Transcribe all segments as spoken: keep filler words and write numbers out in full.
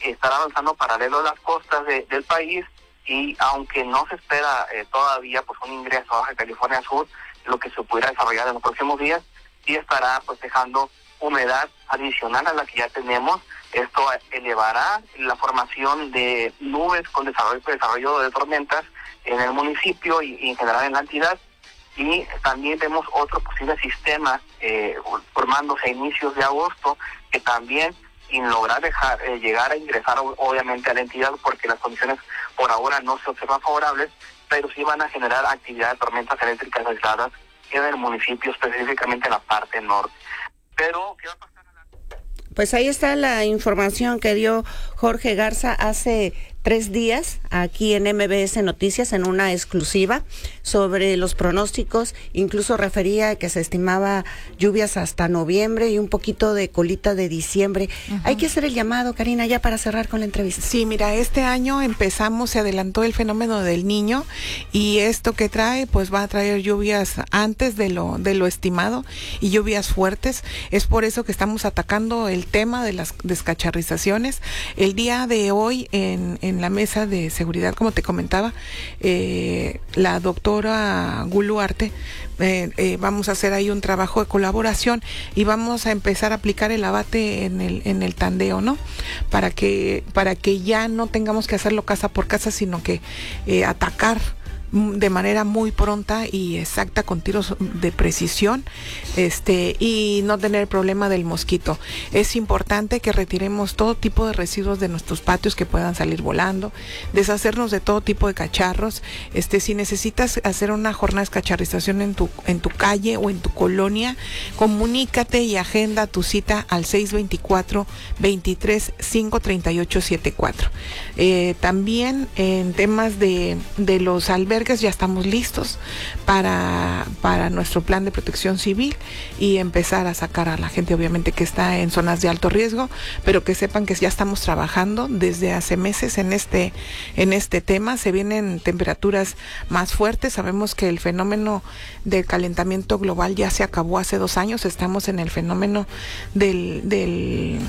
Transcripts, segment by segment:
que estará avanzando paralelo a las costas de, del país, y aunque no se espera eh, todavía pues un ingreso a Baja California Sur, lo que se pudiera desarrollar en los próximos días, sí estará pues dejando humedad adicional a la que ya tenemos. Esto elevará la formación de nubes con desarrollo, desarrollo de tormentas en el municipio y, y en general en la entidad. Y también vemos otro posible sistema eh, formándose a inicios de agosto, que también, sin lograr dejar eh, llegar a ingresar obviamente a la entidad, porque las condiciones por ahora no se observan favorables, pero sí van a generar actividad de tormentas eléctricas aisladas en el municipio, específicamente en la parte norte. Pero, ¿qué va a pasar? Pues ahí está la información que dio Jorge Garza hace tres días aquí en M B S Noticias en una exclusiva sobre los pronósticos. Incluso refería que se estimaba lluvias hasta noviembre y un poquito de colita de diciembre. Uh-huh. Hay que hacer el llamado, Karina, ya para cerrar con la entrevista. Sí, mira, este año empezamos, se adelantó el fenómeno del Niño, y esto que trae, pues va a traer lluvias antes de lo, de lo estimado, y lluvias fuertes. Es por eso que estamos atacando el tema de las descacharrizaciones. El día de hoy en, en la mesa de seguridad, como te comentaba, eh, la doctora Guluarte, eh, eh, vamos a hacer ahí un trabajo de colaboración y vamos a empezar a aplicar el abate en el, en el tandeo, ¿no? Para que, para que ya no tengamos que hacerlo casa por casa, sino que eh, atacar de manera muy pronta y exacta, con tiros de precisión, este y no tener el problema del mosquito. Es importante que retiremos todo tipo de residuos de nuestros patios que puedan salir volando, deshacernos de todo tipo de cacharros. Este, si necesitas hacer una jornada de descacharrización en tu, en tu calle o en tu colonia, comunícate y agenda tu cita al seis veinticuatro, veintitrés, cinco treinta y ocho setenta y cuatro. Eh, también en temas de, de los albergues, ya estamos listos para, para nuestro plan de protección civil y empezar a sacar a la gente, obviamente, que está en zonas de alto riesgo, pero que sepan que ya estamos trabajando desde hace meses en este, en este tema. Se vienen temperaturas más fuertes. Sabemos que el fenómeno del calentamiento global ya se acabó hace dos años. Estamos en el fenómeno del... del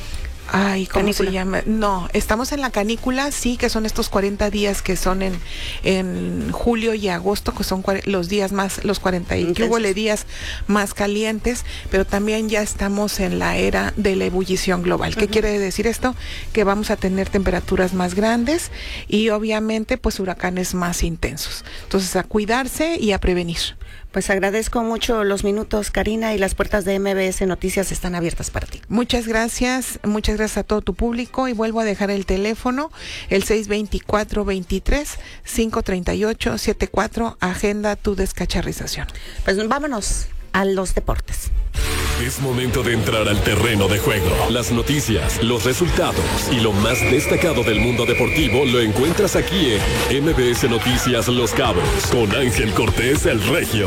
Ay, ¿cómo canícula. se llama? No, estamos en la canícula, sí, que son estos cuarenta días que son en, en julio y agosto, que son los días más, los cuarenta y que hubo días más calientes, pero también ya estamos en la era de la ebullición global. ¿Qué uh-huh. quiere decir esto? Que vamos a tener temperaturas más grandes y obviamente pues huracanes más intensos. Entonces, a cuidarse y a prevenir. Pues agradezco mucho los minutos, Karina, y las puertas de M B S Noticias están abiertas para ti. Muchas gracias, muchas gracias a todo tu público, y vuelvo a dejar el teléfono, el seis veinticuatro, veintitrés, cinco treinta y ocho setenta y cuatro, agenda tu descacharrización. Pues vámonos a los deportes. Es momento de entrar al terreno de juego. Las noticias, los resultados y lo más destacado del mundo deportivo lo encuentras aquí en M B S Noticias Los Cabos, con Ángel Cortés, el Regio.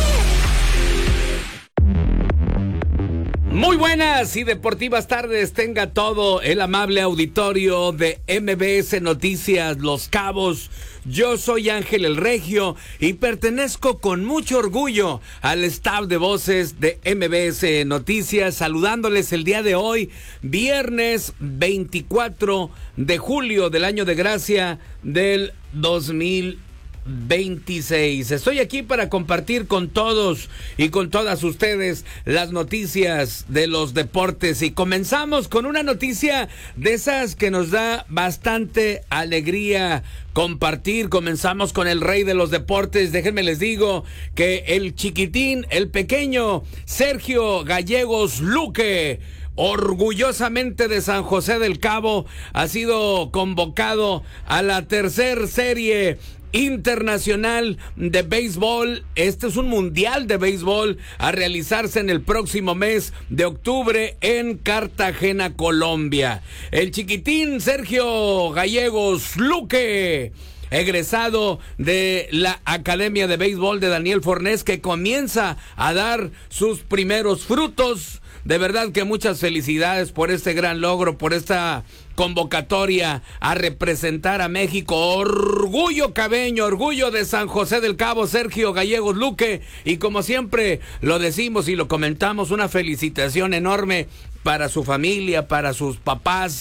Muy buenas y deportivas tardes tenga todo el amable auditorio de M B S Noticias Los Cabos. Yo soy Ángel el Regio y pertenezco con mucho orgullo al staff de voces de M B S Noticias, saludándoles el día de hoy, viernes veinticuatro de julio del año de gracia del dos mil veintiséis. Estoy aquí para compartir con todos y con todas ustedes las noticias de los deportes, y comenzamos con una noticia de esas que nos da bastante alegría compartir. Comenzamos con el rey de los deportes. Déjenme les digo que el chiquitín, el pequeño Sergio Gallegos Luque, orgullosamente de San José del Cabo, ha sido convocado a la tercer serie internacional de béisbol. Este es un mundial de béisbol a realizarse en el próximo mes de octubre en Cartagena, Colombia. El chiquitín Sergio Gallegos Luque, egresado de la Academia de Béisbol de Daniel Fornés, que comienza a dar sus primeros frutos. De verdad que muchas felicidades por este gran logro, por esta convocatoria a representar a México. Orgullo cabeño, orgullo de San José del Cabo, Sergio Gallegos Luque. Y como siempre lo decimos y lo comentamos, una felicitación enorme para su familia, para sus papás.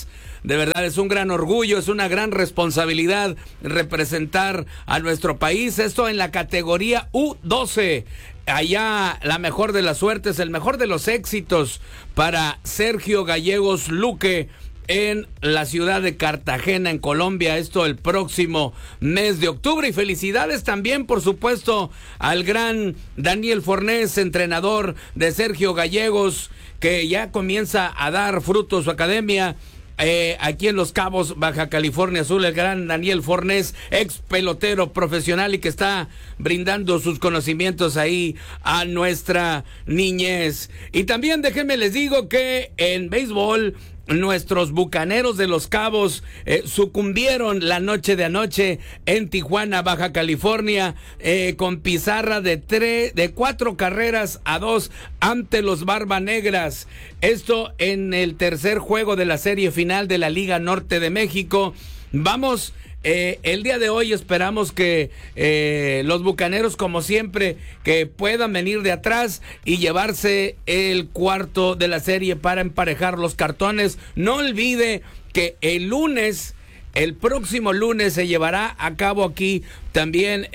De verdad es un gran orgullo, es una gran responsabilidad representar a nuestro país. Esto en la categoría U doce. Allá la mejor de las suertes, el mejor de los éxitos para Sergio Gallegos Luque en la ciudad de Cartagena, en Colombia, esto el próximo mes de octubre. Y felicidades también, por supuesto, al gran Daniel Fornés, entrenador de Sergio Gallegos, que ya comienza a dar frutos su academia. Eh, aquí en Los Cabos, Baja California Sur, el gran Daniel Fornés, ex pelotero profesional y que está brindando sus conocimientos ahí a nuestra niñez. Y también déjenme les digo que en béisbol nuestros Bucaneros de Los Cabos eh, sucumbieron la noche de anoche en Tijuana, Baja California, eh, con pizarra de tres, de cuatro carreras a dos ante los Barbanegras. Esto en el tercer juego de la serie final de la Liga Norte de México. Vamos. Eh, el día de hoy esperamos que eh, los Bucaneros, como siempre, que puedan venir de atrás y llevarse el cuarto de la serie para emparejar los cartones. No olvide que el lunes, el próximo lunes, se llevará a cabo aquí también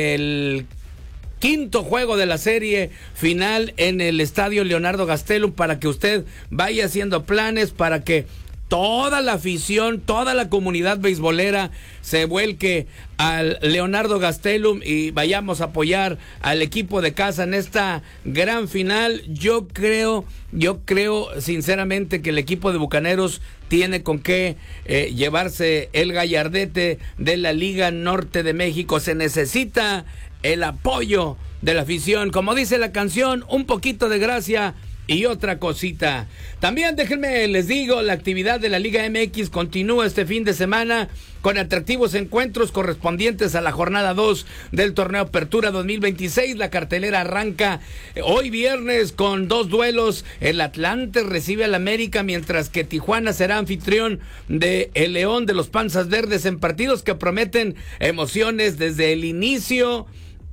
el quinto juego de la serie final en el Estadio Leonardo Gastelum, para que usted vaya haciendo planes, para que toda la afición, toda la comunidad beisbolera se vuelque al Leonardo Gastelum y vayamos a apoyar al equipo de casa en esta gran final. Yo creo, yo creo sinceramente que el equipo de Bucaneros tiene con qué eh, llevarse el gallardete de la Liga Norte de México. Se necesita el apoyo de la afición. Como dice la canción, un poquito de gracia y otra cosita. También déjenme les digo, la actividad de la Liga M X continúa este fin de semana con atractivos encuentros correspondientes a la jornada dos del torneo Apertura dos mil veintiséis. La cartelera arranca hoy viernes con dos duelos. El Atlante recibe al América, mientras que Tijuana será anfitrión de el León de los Panzas Verdes, en partidos que prometen emociones desde el inicio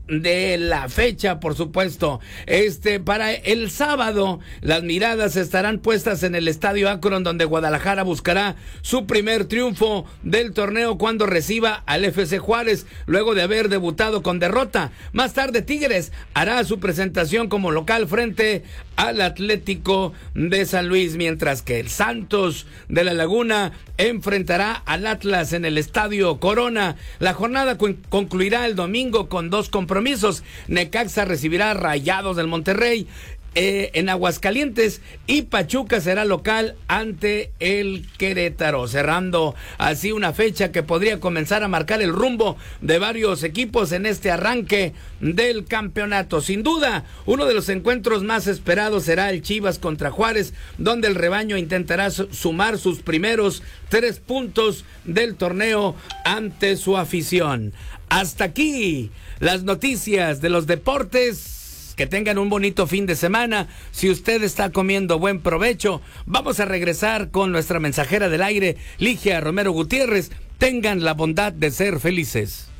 de la fecha, por supuesto. Este, para el sábado, las miradas estarán puestas en el Estadio Akron, donde Guadalajara buscará su primer triunfo del torneo cuando reciba al F C Juárez, luego de haber debutado con derrota. Más tarde, Tigres hará su presentación como local frente al Atlético de San Luis, mientras que el Santos de la Laguna enfrentará al Atlas en el Estadio Corona. La jornada cu- concluirá el domingo con dos compromisos. Necaxa recibirá a Rayados del Monterrey eh, en Aguascalientes, y Pachuca será local ante el Querétaro, cerrando así una fecha que podría comenzar a marcar el rumbo de varios equipos en este arranque del campeonato. Sin duda, uno de los encuentros más esperados será el Chivas contra Juárez, donde el rebaño intentará sumar sus primeros tres puntos del torneo ante su afición. Hasta aquí las noticias de los deportes. Que tengan un bonito fin de semana. Si usted está comiendo, buen provecho. Vamos a regresar con nuestra mensajera del aire, Ligia Romero Gutiérrez. Tengan la bondad de ser felices.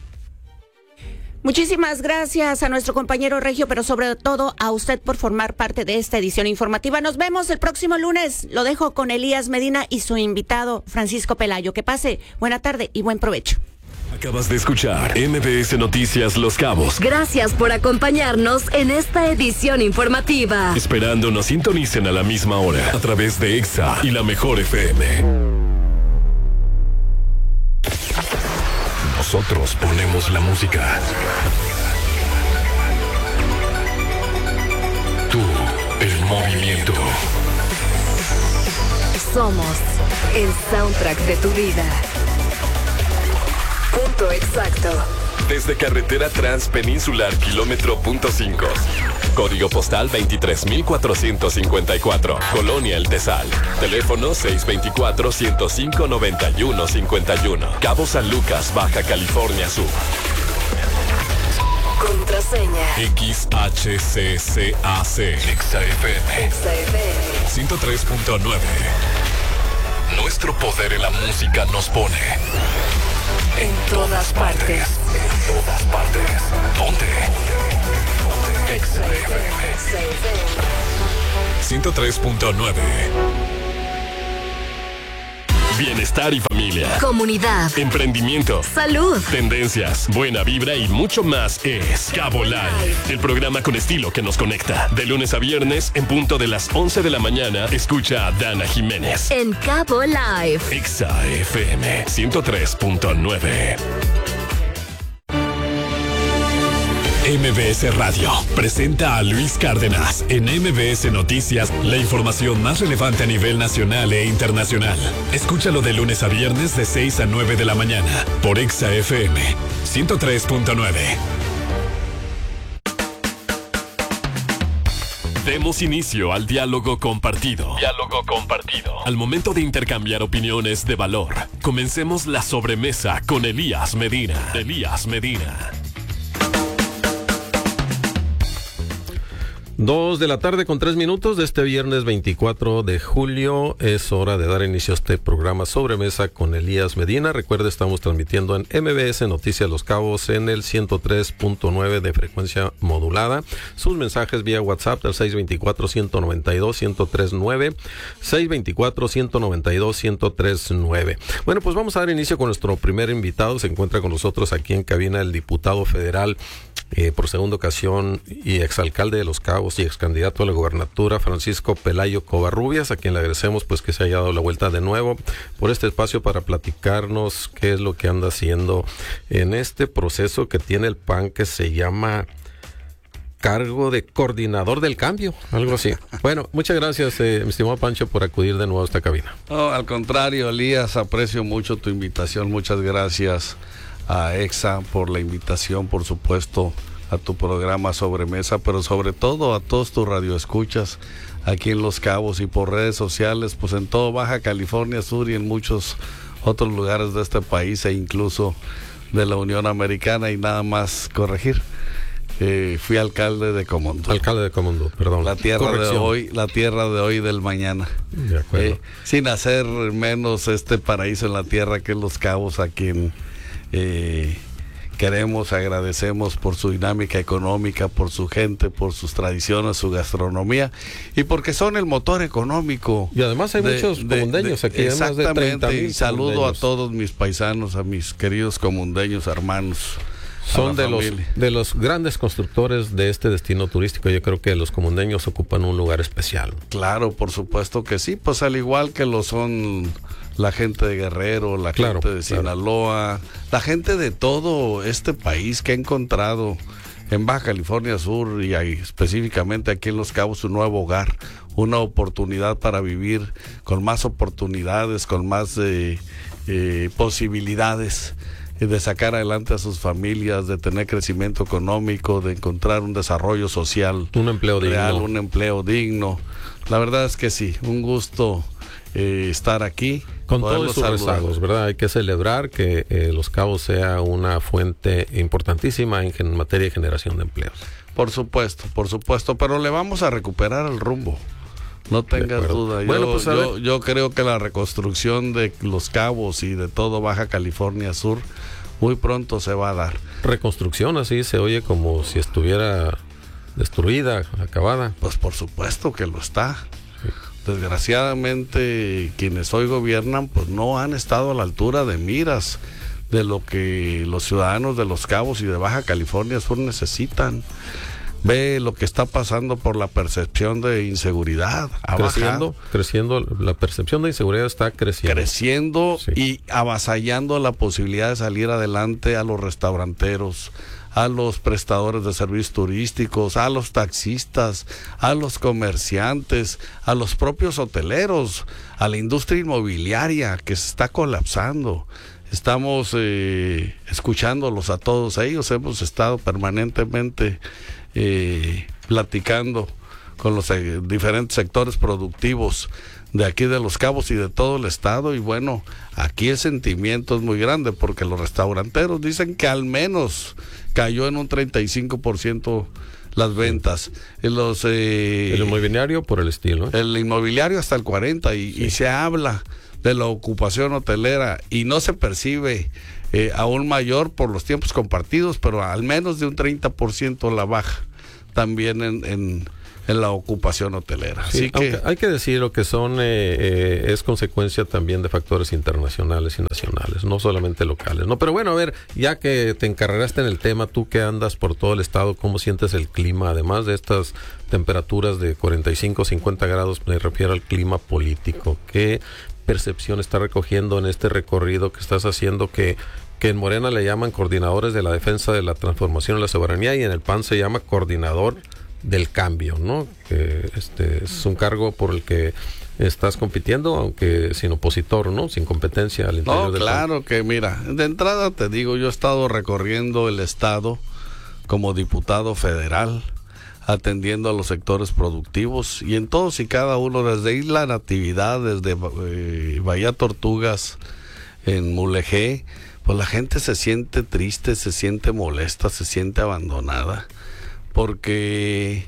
Muchísimas gracias a nuestro compañero Regio, pero sobre todo a usted por formar parte de esta edición informativa. Nos vemos el próximo lunes. Lo dejo con Elías Medina y su invitado Francisco Pelayo. Que pase buena tarde y buen provecho. Acabas de escuchar M B S Noticias Los Cabos. Gracias por acompañarnos en esta edición informativa. Esperando nos sintonicen a la misma hora a través de Exa y la Mejor F M. Nosotros ponemos la música. Tú, el movimiento. Somos el soundtrack de tu vida. Punto exacto. Desde Carretera Transpeninsular, kilómetro punto cinco. Código postal veintitrés mil cuatrocientos cincuenta y cuatro. Colonia El Tesal. Teléfono seis dos cuatro, uno cero cinco, nueve uno cinco uno. Cabo San Lucas, Baja California Sur. Contraseña. X H C C A C. Exa F M. Exa F M. ciento tres punto nueve. Nuestro poder en la música nos pone en todas partes. En todas partes. ¿Dónde? Exa F M. ciento tres punto nueve. bienestar y familia, comunidad, emprendimiento, salud, tendencias, buena vibra y mucho más es Cabo Live, el programa con estilo que nos conecta. De lunes a viernes, en punto de las once de la mañana, escucha a Dana Jiménez en Cabo Live. Exa F M ciento tres punto nueve. M B S Radio presenta a Luis Cárdenas en M B S Noticias, la información más relevante a nivel nacional e internacional. Escúchalo de lunes a viernes de seis a nueve de la mañana por Exa F M ciento tres punto nueve. Demos inicio al diálogo compartido. Diálogo compartido. Al momento de intercambiar opiniones de valor, comencemos la sobremesa con Elías Medina. Elías Medina. Dos de la tarde con tres minutos de este viernes veinticuatro de julio. Es hora de dar inicio a este programa Sobremesa con Elías Medina. Recuerde, estamos transmitiendo en M B S Noticias Los Cabos en el ciento tres punto nueve de frecuencia modulada. Sus mensajes vía WhatsApp al seis dos cuatro, uno nueve dos, uno cero tres nueve, seis dos cuatro, uno nueve dos, uno cero tres nueve. Bueno, pues vamos a dar inicio con nuestro primer invitado. Se encuentra con nosotros aquí en cabina el diputado federal eh, por segunda ocasión y exalcalde de Los Cabos y ex candidato a la gobernatura, Francisco Pelayo Covarrubias, a quien le agradecemos pues que se haya dado la vuelta de nuevo por este espacio para platicarnos qué es lo que anda haciendo en este proceso que tiene el P A N, que se llama cargo de coordinador del cambio, algo así. Bueno, muchas gracias, eh, mi estimado Pancho, por acudir de nuevo a esta cabina. No, al contrario, Elías, aprecio mucho tu invitación. Muchas gracias a Exa por la invitación, por supuesto, a tu programa Sobremesa, pero sobre todo a todos tus radioescuchas aquí en Los Cabos y por redes sociales, pues en todo Baja California Sur y en muchos otros lugares de este país e incluso de la Unión Americana. Y nada más corregir, eh, fui alcalde de Comondo. Alcalde de Comondo, perdón. La tierra Corrección. de hoy, la tierra de hoy y del mañana. De acuerdo. Eh, sin hacer menos este paraíso en la tierra que es Los Cabos, a quien eh, queremos, agradecemos por su dinámica económica, por su gente, por sus tradiciones, su gastronomía y porque son el motor económico. Y además hay de, muchos comundeños de, de, aquí, hay más de treinta mil. Y saludo a todos mis paisanos, a mis queridos comundeños, hermanos. Son de los, de los grandes constructores de este destino turístico. Yo creo que los comundeños ocupan un lugar especial. Claro, por supuesto que sí, pues al igual que lo son la gente de Guerrero, la claro, gente de Sinaloa, claro. La gente de todo este país que ha encontrado en Baja California Sur y ahí, específicamente aquí en Los Cabos, un nuevo hogar, una oportunidad para vivir con más oportunidades, con más eh, eh, posibilidades de sacar adelante a sus familias, de tener crecimiento económico, de encontrar un desarrollo social, un empleo real, digno. un empleo digno. La verdad es que sí, un gusto eh, estar aquí. Con todos sus rezagos, ¿verdad? Hay que celebrar que eh, Los Cabos sea una fuente importantísima en, en materia de generación de empleos. Por supuesto, por supuesto, pero le vamos a recuperar el rumbo. No tengas duda. Yo, bueno, pues yo, yo creo que la reconstrucción de Los Cabos y de todo Baja California Sur muy pronto se va a dar. Reconstrucción, así se oye como si estuviera destruida, acabada. Pues por supuesto que lo está. Sí. Desgraciadamente quienes hoy gobiernan pues no han estado a la altura de miras de lo que los ciudadanos de Los Cabos y de Baja California Sur necesitan. Ve lo que está pasando por la percepción de inseguridad. Creciendo, creciendo, la percepción de inseguridad está creciendo. Creciendo sí. Y avasallando la posibilidad de salir adelante a los restauranteros, a los prestadores de servicios turísticos, a los taxistas, a los comerciantes, a los propios hoteleros, a la industria inmobiliaria que se está colapsando. Estamos eh, escuchándolos a todos ellos, hemos estado permanentemente eh, platicando con los eh, diferentes sectores productivos de aquí de Los Cabos y de todo el estado, y bueno, aquí el sentimiento es muy grande porque los restauranteros dicen que al menos cayó en un treinta y cinco por ciento las ventas. Los, eh, el inmobiliario por el estilo. ¿eh? El inmobiliario hasta el cuarenta y, sí. Y se habla de la ocupación hotelera y no se percibe eh, aún mayor por los tiempos compartidos, pero al menos de un treinta por ciento la baja también en, en, en la ocupación hotelera. Sí, Así que hay que decir lo que son, eh, eh, es consecuencia también de factores internacionales y nacionales, no solamente locales, ¿no? Pero bueno, a ver, ya que te encarreraste en el tema, tú que andas por todo el estado, ¿cómo sientes el clima? Además de estas temperaturas de cuarenta y cinco, cincuenta grados, me refiero al clima político. ¿Qué percepción está recogiendo en este recorrido que estás haciendo, que que en Morena le llaman coordinadores de la defensa de la transformación y la soberanía, y en el P A N se llama coordinador del cambio, ¿no? Que este es un cargo por el que estás compitiendo, aunque sin opositor, ¿no? Sin competencia al interior no, del claro que mira, de entrada te digo, yo he estado recorriendo el estado como diputado federal, atendiendo a los sectores productivos, y en todos y cada uno, desde Isla Natividad, desde eh, Bahía Tortugas, en Mulegé, pues la gente se siente triste, se siente molesta, se siente abandonada, porque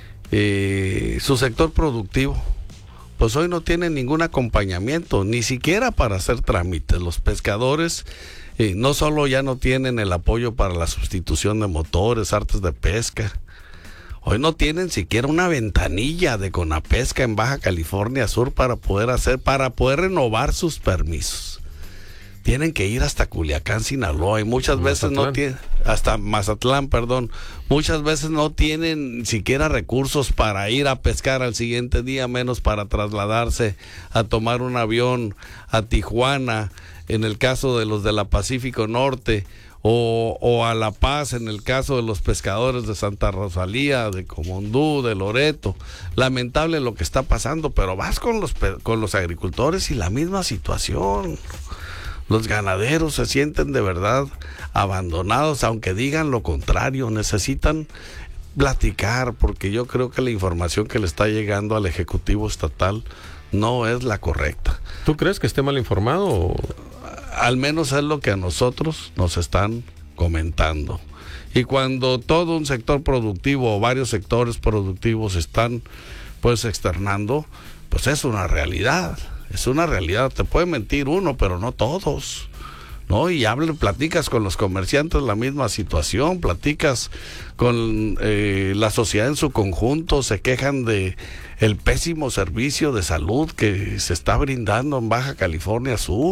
eh, su sector productivo, pues hoy no tiene ningún acompañamiento, ni siquiera para hacer trámites. Los pescadores eh, no solo ya no tienen el apoyo para la sustitución de motores, artes de pesca, hoy no tienen siquiera una ventanilla de Conapesca en Baja California Sur para poder hacer, para poder renovar sus permisos. Tienen que ir hasta Culiacán, Sinaloa, y muchas Mazatlán. veces no tienen, hasta Mazatlán, perdón, muchas veces no tienen siquiera recursos para ir a pescar al siguiente día, menos para trasladarse a tomar un avión a Tijuana, en el caso de los de la Pacífico Norte, o, o a La Paz, en el caso de los pescadores de Santa Rosalía, de Comondú, de Loreto. Lamentable lo que está pasando, pero vas con los, con los agricultores y la misma situación. Los ganaderos se sienten de verdad abandonados, aunque digan lo contrario. Necesitan platicar, porque yo creo que la información que le está llegando al Ejecutivo Estatal no es la correcta. ¿Tú crees que esté mal informado? O... Al menos es lo que a nosotros nos están comentando. Y cuando todo un sector productivo o varios sectores productivos están pues externando, pues es una realidad. Es una realidad, te puede mentir uno, pero no todos, ¿no? Y hablan, platicas con los comerciantes la misma situación, platicas con eh, la sociedad en su conjunto, se quejan de el pésimo servicio de salud que se está brindando en Baja California Sur.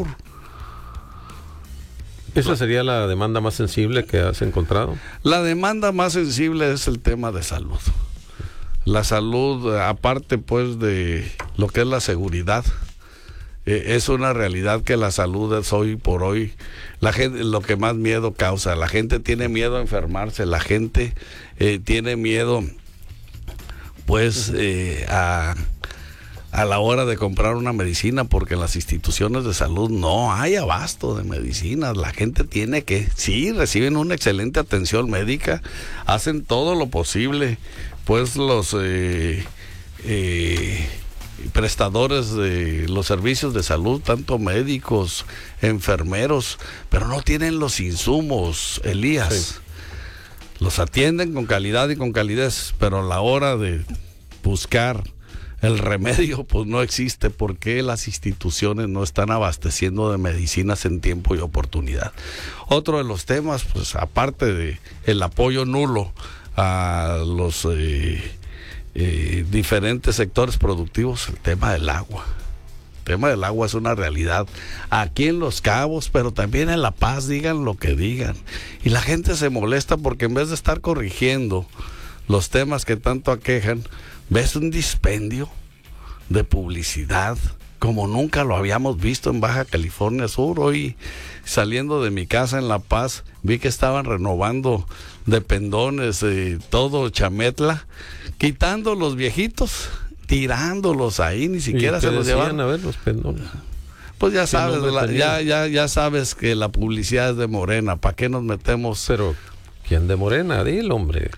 ¿Esa sería la demanda más sensible que has encontrado? La demanda más sensible es el tema de salud. La salud, aparte pues de lo que es la seguridad, es una realidad que la salud es hoy por hoy la gente, lo que más miedo causa. La gente tiene miedo a enfermarse, la gente eh, tiene miedo pues eh, a, a la hora de comprar una medicina, porque en las instituciones de salud no hay abasto de medicinas. La gente tiene que, sí, reciben una excelente atención médica, hacen todo lo posible, pues los eh, eh, prestadores de los servicios de salud, tanto médicos, enfermeros, pero no tienen los insumos, Elías. Sí. Los atienden con calidad y con calidez, pero a la hora de buscar el remedio, pues no existe, porque las instituciones no están abasteciendo de medicinas en tiempo y oportunidad. Otro de los temas, pues aparte de el apoyo nulo a los eh, Eh, diferentes sectores productivos, el tema del agua. El tema del agua es una realidad aquí en Los Cabos, pero también en La Paz, digan lo que digan. Y la gente se molesta porque en vez de estar corrigiendo los temas que tanto aquejan, ves un dispendio de publicidad como nunca lo habíamos visto en Baja California Sur. Hoy, saliendo de mi casa en La Paz, vi que estaban renovando de pendones, eh, todo Chametla, quitando los viejitos, tirándolos ahí, ni siquiera se los llevaban. A ver los pendones. Pues ya sabes, no la, ya, ya, ya sabes que la publicidad es de Morena. ¿Para qué nos metemos? Pero, ¿quién de Morena? Dile, hombre.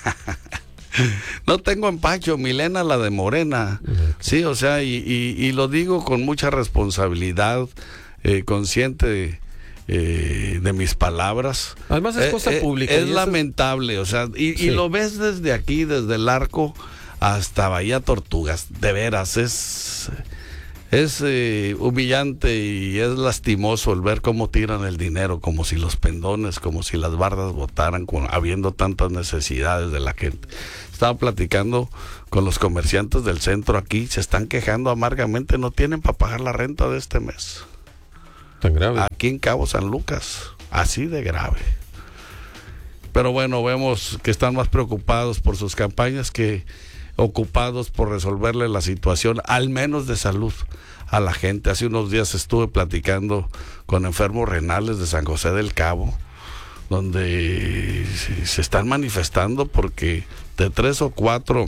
No tengo empacho, Milena la de Morena. Sí, o sea, y, y, y lo digo con mucha responsabilidad, eh, consciente eh, de mis palabras. Además es cosa eh, pública. Es lamentable, es... o sea, y, sí. y lo ves desde aquí, desde el Arco hasta Bahía Tortugas. De veras, es... Es eh, humillante y es lastimoso el ver cómo tiran el dinero, como si los pendones, como si las bardas botaran, con, habiendo tantas necesidades de la gente. Estaba platicando con los comerciantes del centro aquí, se están quejando amargamente, no tienen para pagar la renta de este mes. Tan grave. Aquí en Cabo San Lucas, así de grave. Pero bueno, vemos que están más preocupados por sus campañas que ocupados por resolverle la situación, al menos de salud, a la gente. Hace unos días estuve platicando con enfermos renales de San José del Cabo, donde se están manifestando porque de tres o cuatro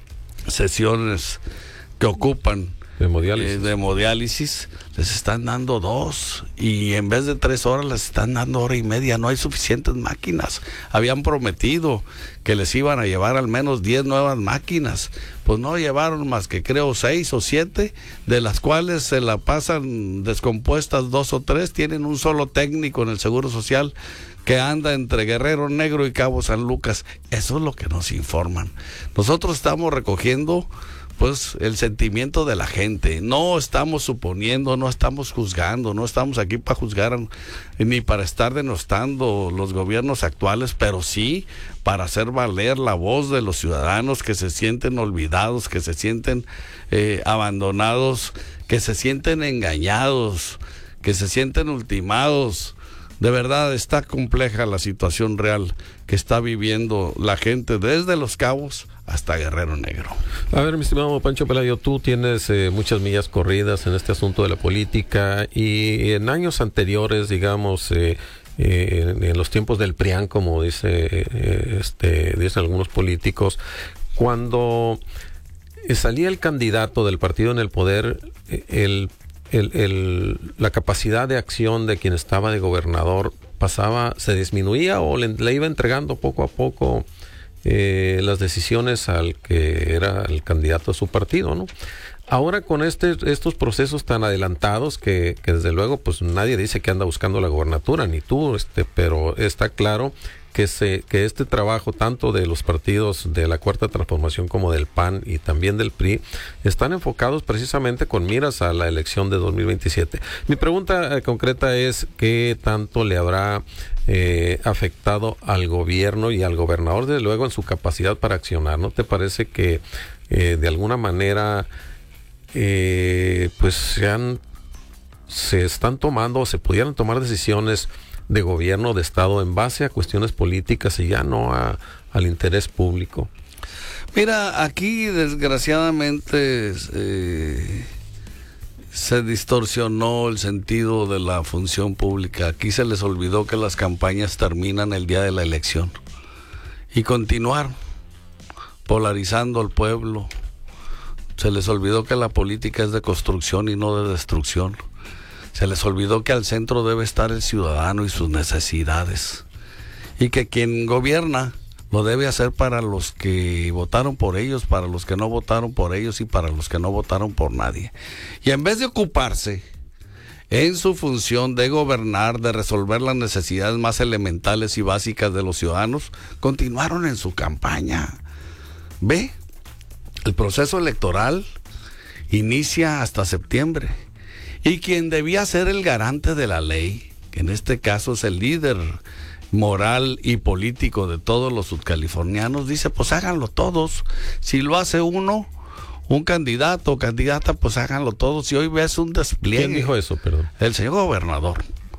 sesiones que ocupan de hemodiálisis. Eh, de hemodiálisis, les están dando dos, y en vez de tres horas les están dando hora y media. No hay suficientes máquinas. Habían prometido que les iban a llevar al menos diez nuevas máquinas, pues no llevaron más que creo seis o siete, de las cuales se la pasan descompuestas dos o tres. Tienen un solo técnico en el Seguro Social que anda entre Guerrero Negro y Cabo San Lucas. Eso es lo que nos informan. Nosotros estamos recogiendo pues el sentimiento de la gente. No estamos suponiendo, no estamos juzgando, no estamos aquí para juzgar ni para estar denostando los gobiernos actuales, pero sí para hacer valer la voz de los ciudadanos que se sienten olvidados, que se sienten eh, abandonados, que se sienten engañados, que se sienten ultimados. De verdad está compleja la situación real que está viviendo la gente desde Los Cabos hasta Guerrero Negro. A ver, mi estimado Pancho Pelayo, tú tienes eh, muchas millas corridas en este asunto de la política, y en años anteriores, digamos, eh, eh, en, en los tiempos del PRIAN, como dice, eh, este, dicen algunos políticos, cuando salía el candidato del partido en el poder, el El, el, la capacidad de acción de quien estaba de gobernador pasaba, se disminuía o le, le iba entregando poco a poco eh, las decisiones al que era el candidato de su partido, ¿no? Ahora con este, estos procesos tan adelantados que, que desde luego pues nadie dice que anda buscando la gobernatura, ni tú, este, pero está claro que se que este trabajo tanto de los partidos de la Cuarta Transformación como del P A N y también del P R I están enfocados precisamente con miras a la elección de dos mil veintisiete. Mi pregunta eh, concreta es ¿qué tanto le habrá eh, afectado al gobierno y al gobernador desde luego en su capacidad para accionar? ¿No te parece que eh, de alguna manera eh, pues se han se están tomando o se pudieran tomar decisiones de gobierno, de Estado, en base a cuestiones políticas y ya no a, al interés público? Mira, aquí desgraciadamente eh, se distorsionó el sentido de la función pública. Aquí se les olvidó que las campañas terminan el día de la elección y continuaron polarizando al pueblo. Se les olvidó que la política es de construcción y no de destrucción. Se les olvidó que al centro debe estar el ciudadano y sus necesidades, y que quien gobierna lo debe hacer para los que votaron por ellos, para los que no votaron por ellos y para los que no votaron por nadie. Y en vez de ocuparse en su función de gobernar, de resolver las necesidades más elementales y básicas de los ciudadanos, continuaron en su campaña. Ve, el proceso electoral inicia hasta septiembre. Y quien debía ser el garante de la ley, que en este caso es el líder moral y político de todos los sudcalifornianos, dice, pues háganlo todos. Si lo hace uno, un candidato o candidata, pues háganlo todos. Y hoy ves un despliegue. ¿Quién dijo eso, perdón? El señor gobernador.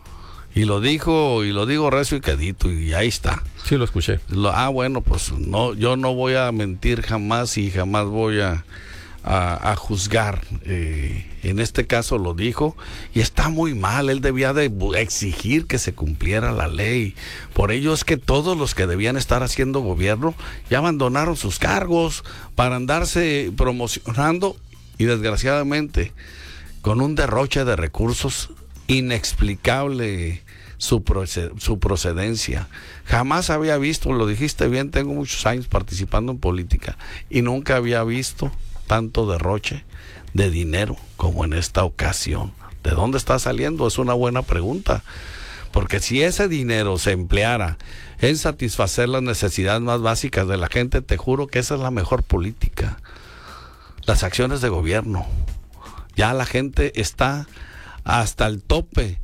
Y lo dijo, y lo digo recio y quedito, y ahí está. Sí, lo escuché. Lo, ah, bueno, pues no, yo no voy a mentir jamás y jamás voy a... A, a juzgar, eh, en este caso lo dijo, y está muy mal. Él debía de exigir que se cumpliera la ley. Por ello es que todos los que debían estar haciendo gobierno ya abandonaron sus cargos para andarse promocionando, y desgraciadamente con un derroche de recursos inexplicable su, proced- su procedencia. Jamás había visto, lo dijiste bien, tengo muchos años participando en política y nunca había visto tanto derroche de dinero como en esta ocasión. ¿De dónde está saliendo? Es una buena pregunta, porque si ese dinero se empleara en satisfacer las necesidades más básicas de la gente, te juro que esa es la mejor política. Las acciones de gobierno, Ya la gente está hasta el tope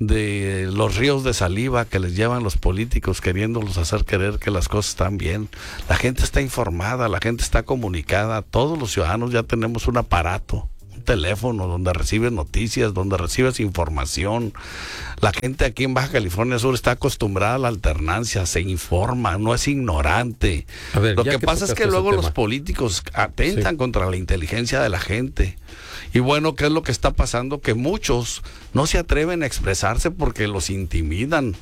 de los ríos de saliva que les llevan los políticos queriéndolos hacer creer que las cosas están bien. La gente está informada, la gente está comunicada, todos los ciudadanos ya tenemos un aparato, un teléfono donde recibes noticias, donde recibes información. La gente aquí en Baja California Sur está acostumbrada a la alternancia, se informa, no es ignorante. A ver, Lo que, que pasa es que luego los políticos atentan sí. contra la inteligencia de la gente. Y bueno, ¿qué es lo que está pasando? Que muchos no se atreven a expresarse porque los intimidan,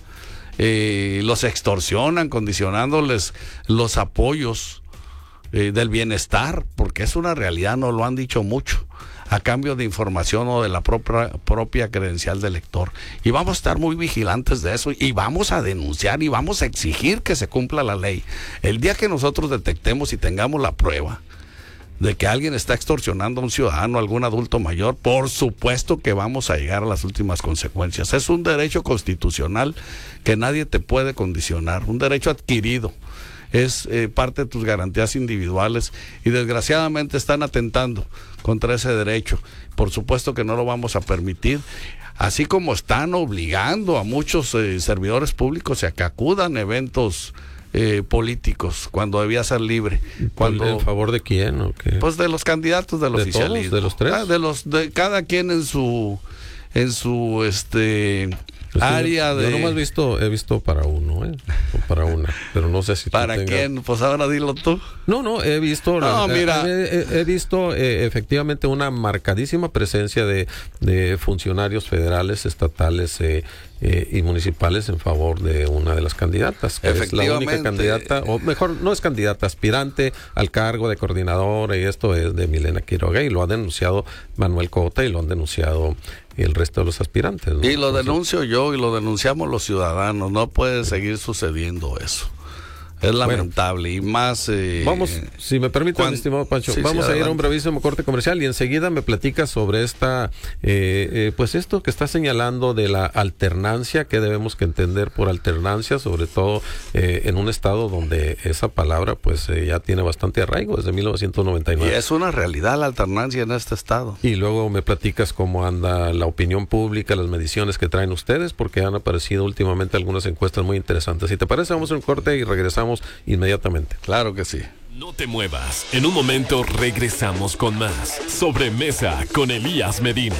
eh, los extorsionan, condicionándoles los apoyos eh, del bienestar, porque es una realidad, no lo han dicho mucho, a cambio de información o de la propia, propia credencial del elector. Y vamos a estar muy vigilantes de eso y vamos a denunciar y vamos a exigir que se cumpla la ley. El día que nosotros detectemos y tengamos la prueba de que alguien está extorsionando a un ciudadano, a algún adulto mayor, por supuesto que vamos a llegar a las últimas consecuencias. Es un derecho constitucional que nadie te puede condicionar, un derecho adquirido. Es eh, parte de tus garantías individuales y desgraciadamente están atentando contra ese derecho. Por supuesto que no lo vamos a permitir. Así como están obligando a muchos eh, servidores públicos a que acudan a eventos Eh, políticos cuando debía ser libre. Cuando, ¿En favor de quién? ¿O qué? Pues de los candidatos del ¿De oficialismo. Todos, ¿De los tres? Ah, de los de cada quien en su en su este pues área yo, de. Yo nomás he visto he visto para uno, ¿eh? O para una, pero no sé si para tengas... quién. Pues ahora dilo tú. No, no, he visto. No, la, mira, he, he, he visto eh, efectivamente una marcadísima presencia de de funcionarios federales, estatales eh, Eh, y municipales en favor de una de las candidatas, que es la única candidata, o mejor, no es candidata, aspirante al cargo de coordinadora, y esto es de Milena Quiroga, y lo ha denunciado Manuel Cota y lo han denunciado el resto de los aspirantes, ¿no? Y lo denuncio yo y lo denunciamos los ciudadanos. No puede seguir sucediendo eso. Es lamentable. Bueno, y más... Eh, vamos, si me permite, mi estimado Pancho, sí, vamos sí, a ir a un brevísimo corte comercial y enseguida me platicas sobre esta, eh, eh, pues esto que está señalando de la alternancia, que debemos que entender por alternancia, sobre todo eh, en un estado donde esa palabra pues eh, ya tiene bastante arraigo desde mil novecientos noventa y nueve. Y es una realidad la alternancia en este estado. Y luego me platicas cómo anda la opinión pública, las mediciones que traen ustedes, porque han aparecido últimamente algunas encuestas muy interesantes. Si te parece, vamos a un corte y regresamos inmediatamente. Claro que sí. No te muevas. En un momento regresamos con más Sobremesa con Elías Medina.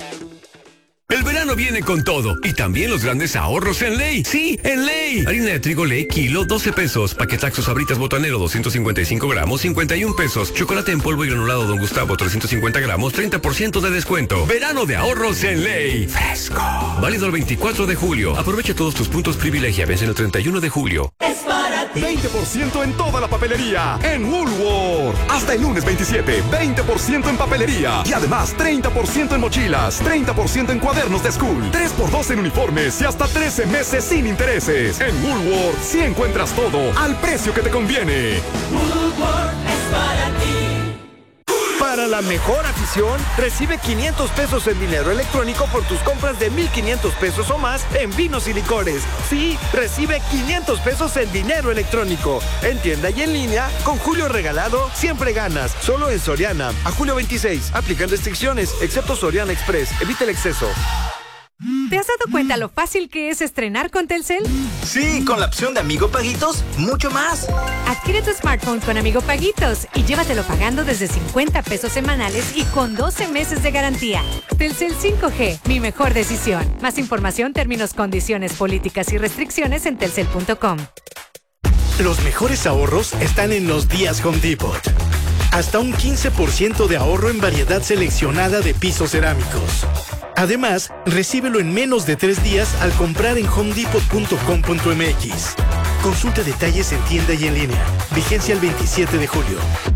El verano viene con todo y también los grandes ahorros en Ley. Sí, en Ley. Harina de trigo Ley, kilo, doce pesos. Paquetaxo Sabritas Botanero, doscientos cincuenta y cinco gramos, cincuenta y un pesos. Chocolate en polvo y granulado Don Gustavo, trescientos cincuenta gramos, treinta por ciento de descuento. Verano de ahorros en Ley. Fresco. Válido el veinticuatro de julio. Aprovecha todos tus puntos privilegia. Vence el treinta y uno de julio. Es para ti. veinte por ciento en toda la papelería en Woolworth. Hasta el lunes veintisiete, veinte por ciento en papelería. Y además treinta por ciento en mochilas, treinta por ciento en cuadernos de school, tres por dos en uniformes y hasta trece meses sin intereses. En Woolworth sí encuentras todo al precio que te conviene. Woolworth es para ti. Para la mejor afición, recibe quinientos pesos en dinero electrónico por tus compras de mil quinientos pesos o más en vinos y licores. Sí, recibe quinientos pesos en dinero electrónico. En tienda y en línea, con Julio Regalado, siempre ganas. Solo en Soriana. A julio veintiséis. Aplican restricciones, excepto Soriana Express. Evita el exceso. ¿Te has dado cuenta lo fácil que es estrenar con Telcel? Sí, con la opción de Amigo Paguitos, mucho más. Adquiere tu smartphone con Amigo Paguitos y llévatelo pagando desde cincuenta pesos semanales y con doce meses de garantía. Telcel cinco G, mi mejor decisión. Más información, términos, condiciones, políticas y restricciones en telcel punto com. Los mejores ahorros están en los días Home Depot. Hasta un quince por ciento de ahorro en variedad seleccionada de pisos cerámicos. Además, recíbelo en menos de tres días al comprar en home depot punto com punto m x. Consulta detalles en tienda y en línea. Vigencia el veintisiete de julio.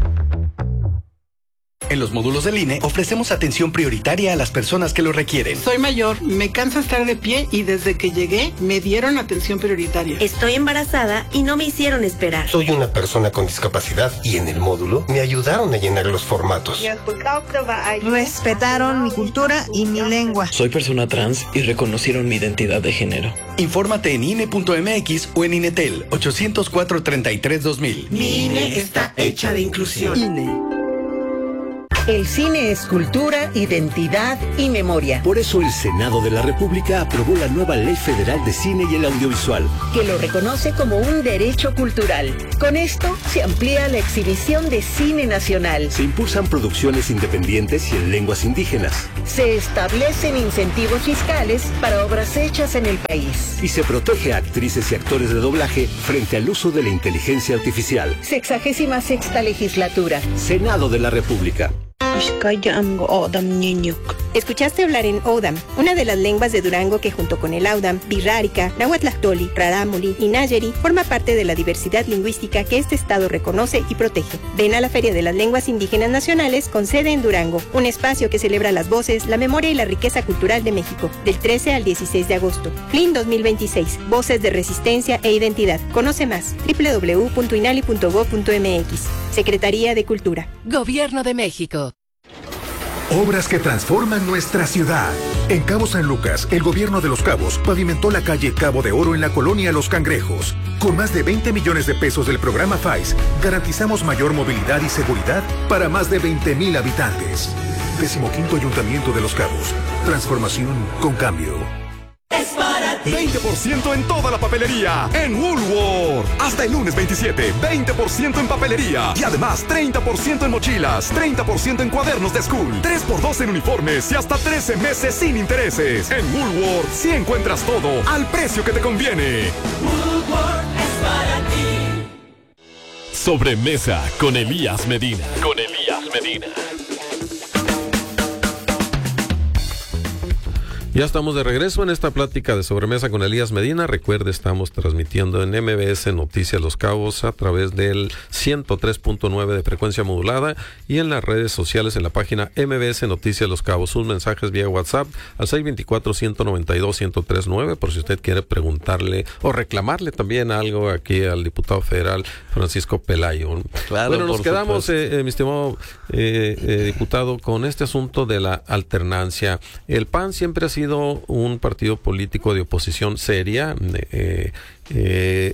En los módulos del I N E ofrecemos atención prioritaria a las personas que lo requieren. Soy mayor, me cansa estar de pie y desde que llegué me dieron atención prioritaria. Estoy embarazada y no me hicieron esperar. Soy una persona con discapacidad y en el módulo me ayudaron a llenar los formatos. Respetaron mi cultura y mi lengua. Soy persona trans y reconocieron mi identidad de género. Infórmate en I N E punto m x o en Inetel ochocientos cuatro, treinta y tres, dos mil. Mi I N E está hecha de inclusión. I N E. El cine es cultura, identidad y memoria. Por eso el Senado de la República aprobó la nueva Ley Federal de Cine y el Audiovisual, que lo reconoce como un derecho cultural. Con esto se amplía la exhibición de cine nacional. Se impulsan producciones independientes y en lenguas indígenas. Se establecen incentivos fiscales para obras hechas en el país. Y se protege a actrices y actores de doblaje frente al uso de la inteligencia artificial. Sexagésima sexta legislatura. Senado de la República. Escuchaste hablar en Odam, una de las lenguas de Durango que junto con el Audam, Birrárica, Nahuatlactoli, Rarámuri y Nayeri forma parte de la diversidad lingüística que este estado reconoce y protege. Ven a la Feria de las Lenguas Indígenas Nacionales con sede en Durango, un espacio que celebra las voces, la memoria y la riqueza cultural de México, del trece al dieciséis de agosto. F L I N dos mil veintiséis, Voces de Resistencia e Identidad. Conoce más, doble u doble u doble u punto inali punto gob punto eme equis. Secretaría de Cultura. Gobierno de México. Obras que transforman nuestra ciudad. En Cabo San Lucas, el gobierno de Los Cabos pavimentó la calle Cabo de Oro en la colonia Los Cangrejos. Con más de veinte millones de pesos del programa F A I S, garantizamos mayor movilidad y seguridad para más de veinte mil habitantes. Decimoquinto Ayuntamiento de Los Cabos. Transformación con cambio. Es para ti. veinte por ciento en toda la papelería en Woolworth. Hasta el lunes veintisiete, veinte por ciento en papelería. Y además treinta por ciento en mochilas, treinta por ciento en cuadernos de school, tres por dos en uniformes y hasta trece meses sin intereses. En Woolworth sí encuentras todo al precio que te conviene. Woolworth es para ti. Sobremesa con Elías Medina. Con Elías Medina. Ya estamos de regreso en esta plática de sobremesa con Elías Medina. Recuerde, estamos transmitiendo en M B S Noticias Los Cabos a través del ciento tres punto nueve de frecuencia modulada y en las redes sociales en la página M B S Noticias Los Cabos. Sus mensajes vía WhatsApp al seis dos cuatro, uno nueve dos, uno cero tres nueve por si usted quiere preguntarle o reclamarle también algo aquí al diputado federal Francisco Pelayo. Claro, bueno, nos quedamos, eh, eh, mi estimado eh, eh, diputado, con este asunto de la alternancia. El P A N siempre ha sido un partido político de oposición seria, eh, eh,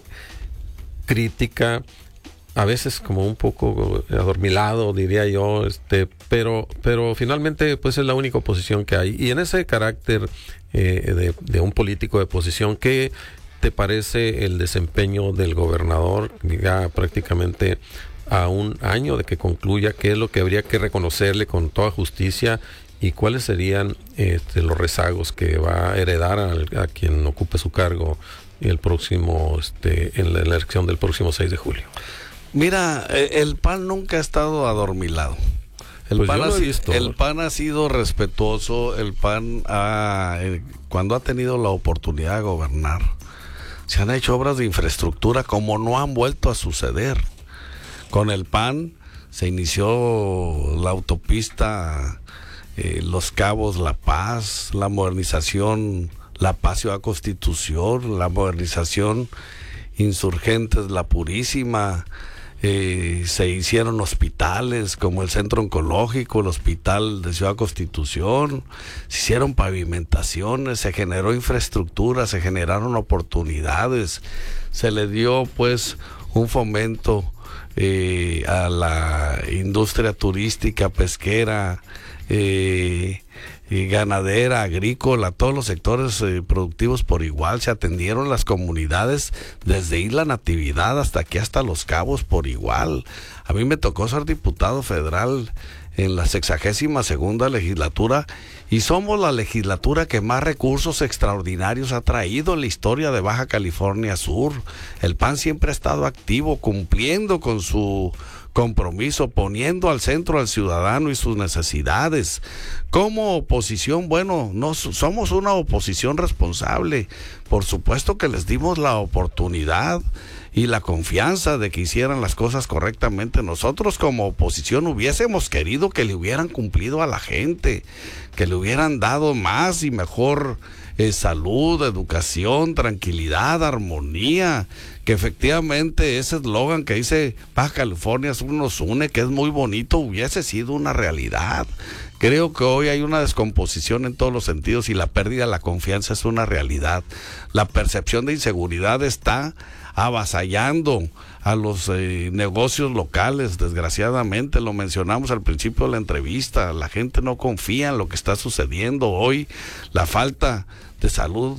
crítica, a veces como un poco adormilado, diría yo, este, pero, pero finalmente pues es la única oposición que hay. Y en ese carácter eh, de, de un político de oposición, ¿qué te parece el desempeño del gobernador ya prácticamente a un año de que concluya? ¿Qué es lo que habría que reconocerle con toda justicia? ¿Y cuáles serían este, los rezagos que va a heredar al, a quien ocupe su cargo el próximo, este, en la elección del próximo seis de julio? Mira, el P A N nunca ha estado adormilado. El, pues P A N, yo lo ha, he visto. el P A N ha sido respetuoso. El P A N ha, eh, cuando ha tenido la oportunidad de gobernar, se han hecho obras de infraestructura como no han vuelto a suceder. Con el P A N se inició la autopista Eh, Los Cabos, La Paz, la modernización La Paz Ciudad Constitución, la modernización Insurgentes La Purísima, eh, se hicieron hospitales como el Centro Oncológico, el Hospital de Ciudad Constitución, se hicieron pavimentaciones, se generó infraestructura, se generaron oportunidades, se le dio pues un fomento eh, a la industria turística, pesquera, Eh, eh, ganadera, agrícola, todos los sectores eh, productivos por igual. Se atendieron las comunidades desde Isla Natividad hasta aquí, hasta Los Cabos por igual. A mí me tocó ser diputado federal en la sexagésima segunda legislatura y somos la legislatura que más recursos extraordinarios ha traído en la historia de Baja California Sur. El P A N siempre ha estado activo, cumpliendo con su compromiso, poniendo al centro al ciudadano y sus necesidades. Como oposición, bueno, no somos una oposición responsable. Por supuesto que les dimos la oportunidad y la confianza de que hicieran las cosas correctamente. Nosotros como oposición hubiésemos querido que le hubieran cumplido a la gente, que le hubieran dado más y mejor eh, salud, educación, tranquilidad, armonía, que efectivamente ese eslogan que dice Baja California Sur nos une, que es muy bonito, hubiese sido una realidad, Creo que hoy hay una descomposición en todos los sentidos y la pérdida de la confianza es una realidad. La percepción de inseguridad está avasallando a los eh, negocios locales, desgraciadamente, lo mencionamos al principio de la entrevista, la gente no confía en lo que está sucediendo hoy, la falta de salud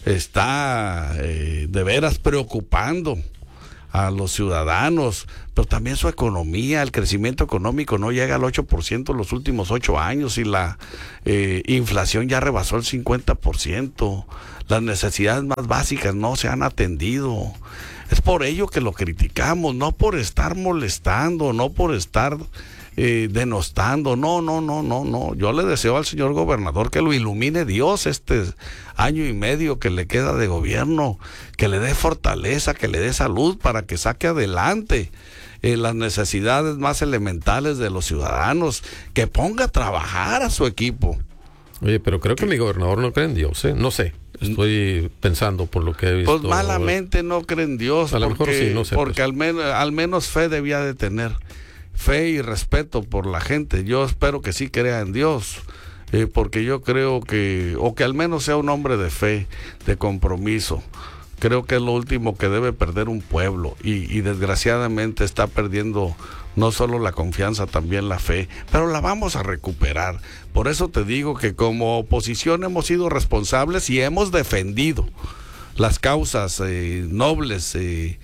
está eh, de veras preocupando a los ciudadanos, pero también su economía, el crecimiento económico no llega al ocho por ciento en los últimos ocho años y la eh, inflación ya rebasó el cincuenta por ciento. Las necesidades más básicas no se han atendido. Es por ello que lo criticamos, no por estar molestando, no por estar eh, denostando, no, no, no, no, no. Yo le deseo al señor gobernador que lo ilumine Dios este año y medio que le queda de gobierno, que le dé fortaleza, que le dé salud para que saque adelante eh, las necesidades más elementales de los ciudadanos, que ponga a trabajar a su equipo. Oye, pero creo que mi gobernador no cree en Dios, ¿eh? No sé, estoy pensando por lo que he visto. Pues malamente no cree en Dios, a lo porque, mejor sí, no sé, porque pues. al, men al menos fe debía de tener, fe y respeto por la gente. Yo espero que sí crea en Dios, eh, porque yo creo que, o que al menos sea un hombre de fe, de compromiso. Creo que es lo último que debe perder un pueblo y, y desgraciadamente está perdiendo no solo la confianza, también la fe, pero la vamos a recuperar. Por eso te digo que como oposición hemos sido responsables y hemos defendido las causas eh, nobles eh,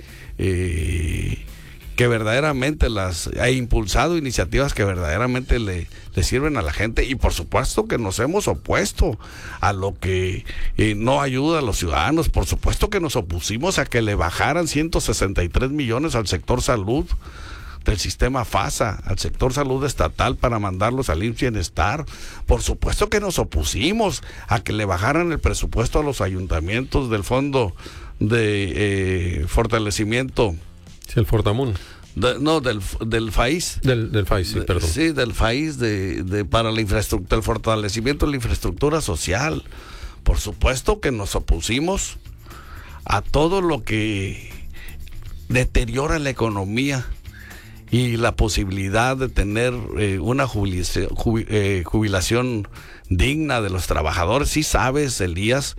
eh, que verdaderamente las ha impulsado iniciativas que verdaderamente le, le sirven a la gente, y por supuesto que nos hemos opuesto a lo que eh, no ayuda a los ciudadanos. Por supuesto que nos opusimos a que le bajaran ciento sesenta y tres millones al sector salud del sistema FASA, al sector salud estatal, para mandarlos al I M S S Bienestar. Por supuesto que nos opusimos a que le bajaran el presupuesto a los ayuntamientos del fondo de eh, fortalecimiento. Sí, el Fortamun. De, no, del, del FAIS. Del, del FAIS, sí, perdón. Sí, del FAIS, de, de, para la infraestructura, el fortalecimiento de la infraestructura social. Por supuesto que nos opusimos a todo lo que deteriora la economía y la posibilidad de tener eh, una jubilación, jubi, eh, jubilación digna de los trabajadores. Sí sabes, Elías,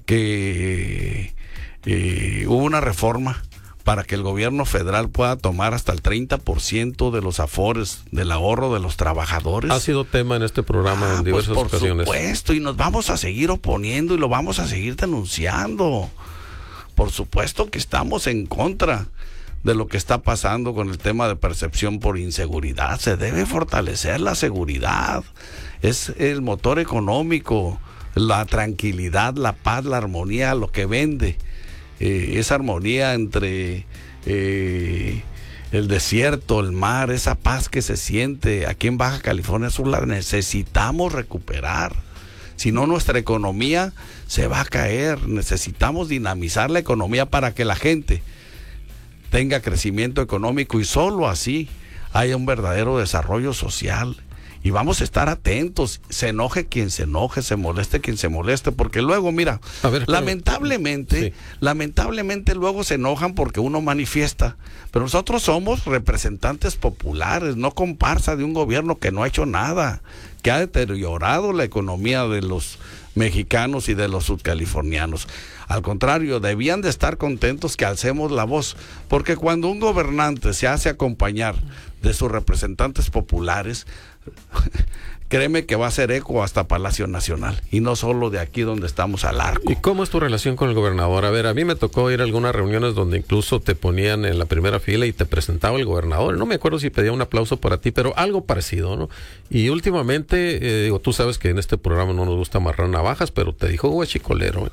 que eh, hubo una reforma para que el gobierno federal pueda tomar hasta el treinta por ciento de los afores del ahorro de los trabajadores. Ha sido tema en este programa ah, en diversas pues por ocasiones. Por supuesto, y nos vamos a seguir oponiendo y lo vamos a seguir denunciando. Por supuesto que estamos en contra de lo que está pasando con el tema de percepción por inseguridad. Se debe fortalecer la seguridad. Es el motor económico, la tranquilidad, la paz, la armonía, lo que vende. Eh, esa armonía entre eh, el desierto, el mar, esa paz que se siente aquí en Baja California Sur, la necesitamos recuperar. Si no, nuestra economía se va a caer. Necesitamos dinamizar la economía para que la gente tenga crecimiento económico y solo así haya un verdadero desarrollo social. Y vamos a estar atentos, se enoje quien se enoje, se moleste quien se moleste, porque luego, mira, a ver, lamentablemente, sí. lamentablemente luego se enojan porque uno manifiesta, pero nosotros somos representantes populares, no comparsa de un gobierno que no ha hecho nada, que ha deteriorado la economía de los mexicanos y de los sudcalifornianos. Al contrario, debían de estar contentos que alcemos la voz, porque cuando un gobernante se hace acompañar de sus representantes populares, créeme que va a hacer eco hasta Palacio Nacional y no solo de aquí donde estamos al arco. ¿Y cómo es tu relación con el gobernador? A ver, a mí me tocó ir a algunas reuniones donde incluso te ponían en la primera fila y te presentaba el gobernador. No me acuerdo si pedía un aplauso para ti, pero algo parecido, ¿no? Y últimamente, eh, digo, tú sabes que en este programa no nos gusta amarrar navajas, pero te dijo guachicolero, ¿eh?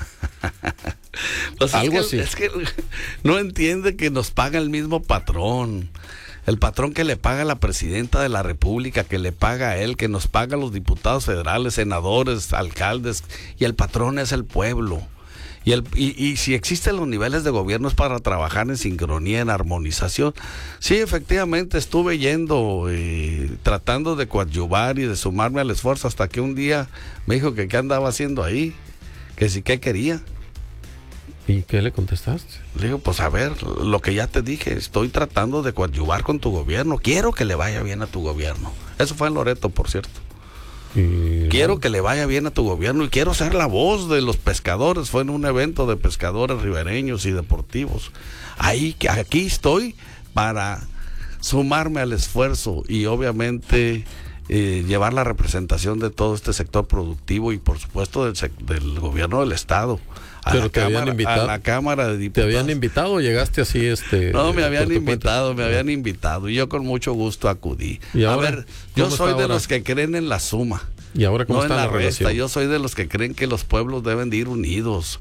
Pues algo es que, así. Es que no entiende que nos paga el mismo patrón. El patrón que le paga a la presidenta de la República, que le paga a él, que nos paga a los diputados federales, senadores, alcaldes, y el patrón es el pueblo. Y, el, y, y si existen los niveles de gobierno es para trabajar en sincronía, en armonización. Sí, efectivamente estuve yendo, eh, tratando de coadyuvar y de sumarme al esfuerzo, hasta que un día me dijo que qué andaba haciendo ahí, que sí que quería. ¿Y qué le contestaste? Le digo, pues a ver, lo que ya te dije, estoy tratando de coadyuvar con tu gobierno, quiero que le vaya bien a tu gobierno. Eso fue en Loreto, por cierto. Y quiero no. que le vaya bien a tu gobierno y quiero ser la voz de los pescadores. Fue en un evento de pescadores ribereños y deportivos. Ahí, aquí estoy para sumarme al esfuerzo y obviamente eh, llevar la representación de todo este sector productivo y por supuesto del, del gobierno del estado. A Pero la te cámara, habían invitado. A la Cámara de Diputados. ¿Te habían invitado o llegaste así? este No, me habían invitado, me habían invitado y yo con mucho gusto acudí. ¿Y a ahora, ver, yo soy de ahora? los que creen en la suma. ¿Y ahora cómo no está en la, la resta? relación? Yo soy de los que creen que los pueblos deben de ir unidos,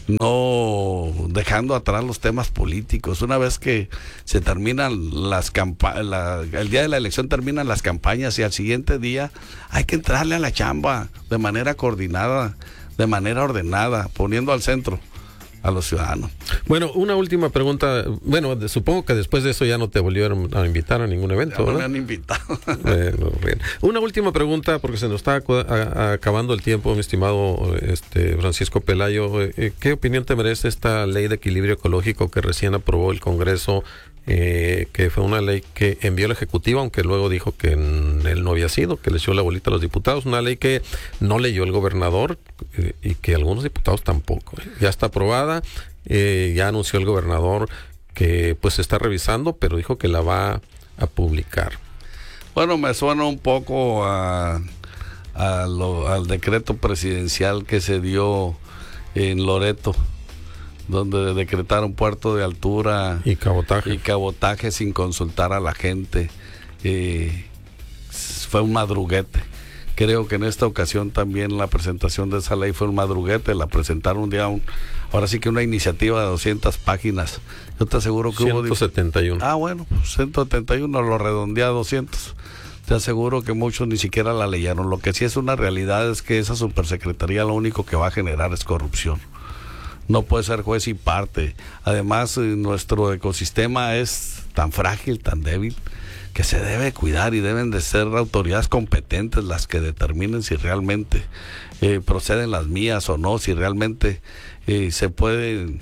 no dejando atrás los temas políticos. Una vez que se terminan las campañas, la, el día de la elección terminan las campañas y al siguiente día hay que entrarle a la chamba de manera coordinada, de manera ordenada, poniendo al centro a los ciudadanos. Bueno, una última pregunta. Bueno, de, supongo que después de eso ya no te volvieron a invitar a ningún evento, ya no ¿verdad? me han invitado. Bueno, bien. Una última pregunta, porque se nos está a, a, acabando el tiempo, mi estimado este, Francisco Pelayo. Eh, ¿Qué opinión te merece esta ley de equilibrio ecológico que recién aprobó el Congreso? Eh, que fue una ley que envió el Ejecutivo, aunque luego dijo que él no había sido, que le echó la bolita a los diputados. Una ley que no leyó el gobernador eh, y que algunos diputados tampoco. Eh. Ya está aprobada, eh, ya anunció el gobernador que pues se está revisando, pero dijo que la va a publicar. Bueno, me suena un poco a, a lo, al decreto presidencial que se dio en Loreto, donde decretaron puerto de altura y cabotaje y cabotaje sin consultar a la gente. Eh, fue un madruguete. Creo que en esta ocasión también la presentación de esa ley fue un madruguete. La presentaron un día, un, ahora sí que una iniciativa de doscientas páginas. Yo te aseguro que ciento setenta y uno. hubo... Ah, bueno, pues ciento setenta y uno, lo redondeé a doscientos. Te aseguro que muchos ni siquiera la leyeron. Lo que sí es una realidad es que esa supersecretaría lo único que va a generar es corrupción. No puede ser juez y parte. Además, eh, nuestro ecosistema es tan frágil, tan débil, que se debe cuidar y deben de ser autoridades competentes las que determinen si realmente eh, proceden las mías o no, si realmente eh, se pueden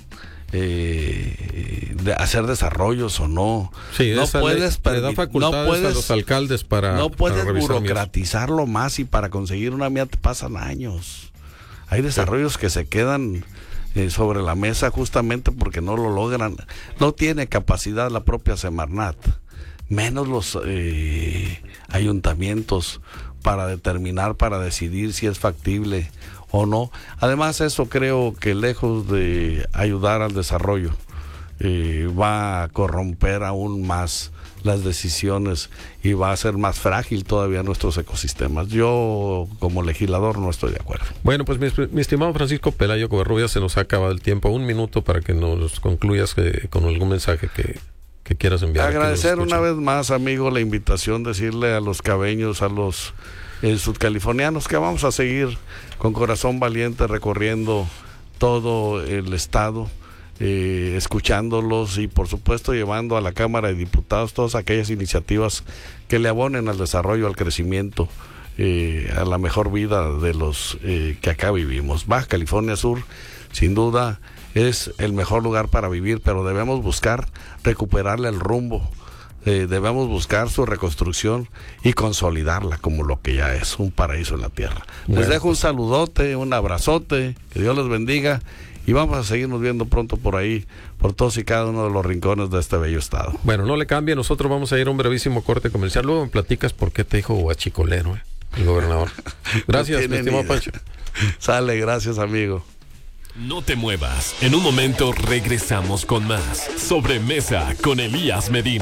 eh, de hacer desarrollos o no. Sí, no esa puedes ley le da facultades no puedes, a los alcaldes para no puedes para burocratizarlo mías. Más y para conseguir una mía te pasan años. Hay desarrollos sí. que se quedan Eh, sobre la mesa justamente porque no lo logran, no tiene capacidad la propia Semarnat, menos los eh, ayuntamientos para determinar, para decidir si es factible o no. Además, eso creo que lejos de ayudar al desarrollo, eh, va a corromper aún más las decisiones y va a hacer más frágil todavía nuestros ecosistemas. Yo, como legislador, no estoy de acuerdo. Bueno, pues mi, mi estimado Francisco Pelayo Covarrubias, se nos ha acabado el tiempo. Un minuto para que nos concluyas que, con algún mensaje que, que quieras enviar. Agradecer una vez más, amigo, la invitación, decirle a los cabeños, a los eh, sudcalifornianos que vamos a seguir con corazón valiente recorriendo todo el estado. Eh, escuchándolos y por supuesto llevando a la Cámara de Diputados todas aquellas iniciativas que le abonen al desarrollo, al crecimiento, eh, a la mejor vida de los eh, que acá vivimos. Baja California Sur, sin duda, es el mejor lugar para vivir, pero debemos buscar recuperarle el rumbo, eh, debemos buscar su reconstrucción y consolidarla como lo que ya es, un paraíso en la tierra. Bueno. Les dejo un saludote, un abrazote, que Dios les bendiga. Y vamos a seguirnos viendo pronto por ahí, por todos y cada uno de los rincones de este bello estado. Bueno, no le cambie, nosotros vamos a ir a un brevísimo corte comercial. Luego me platicas por qué te dijo guachicolero, eh, el gobernador. Gracias, no mi estimado Pancho. Sale, gracias, amigo. No te muevas. En un momento regresamos con más Sobremesa con Elías Medina.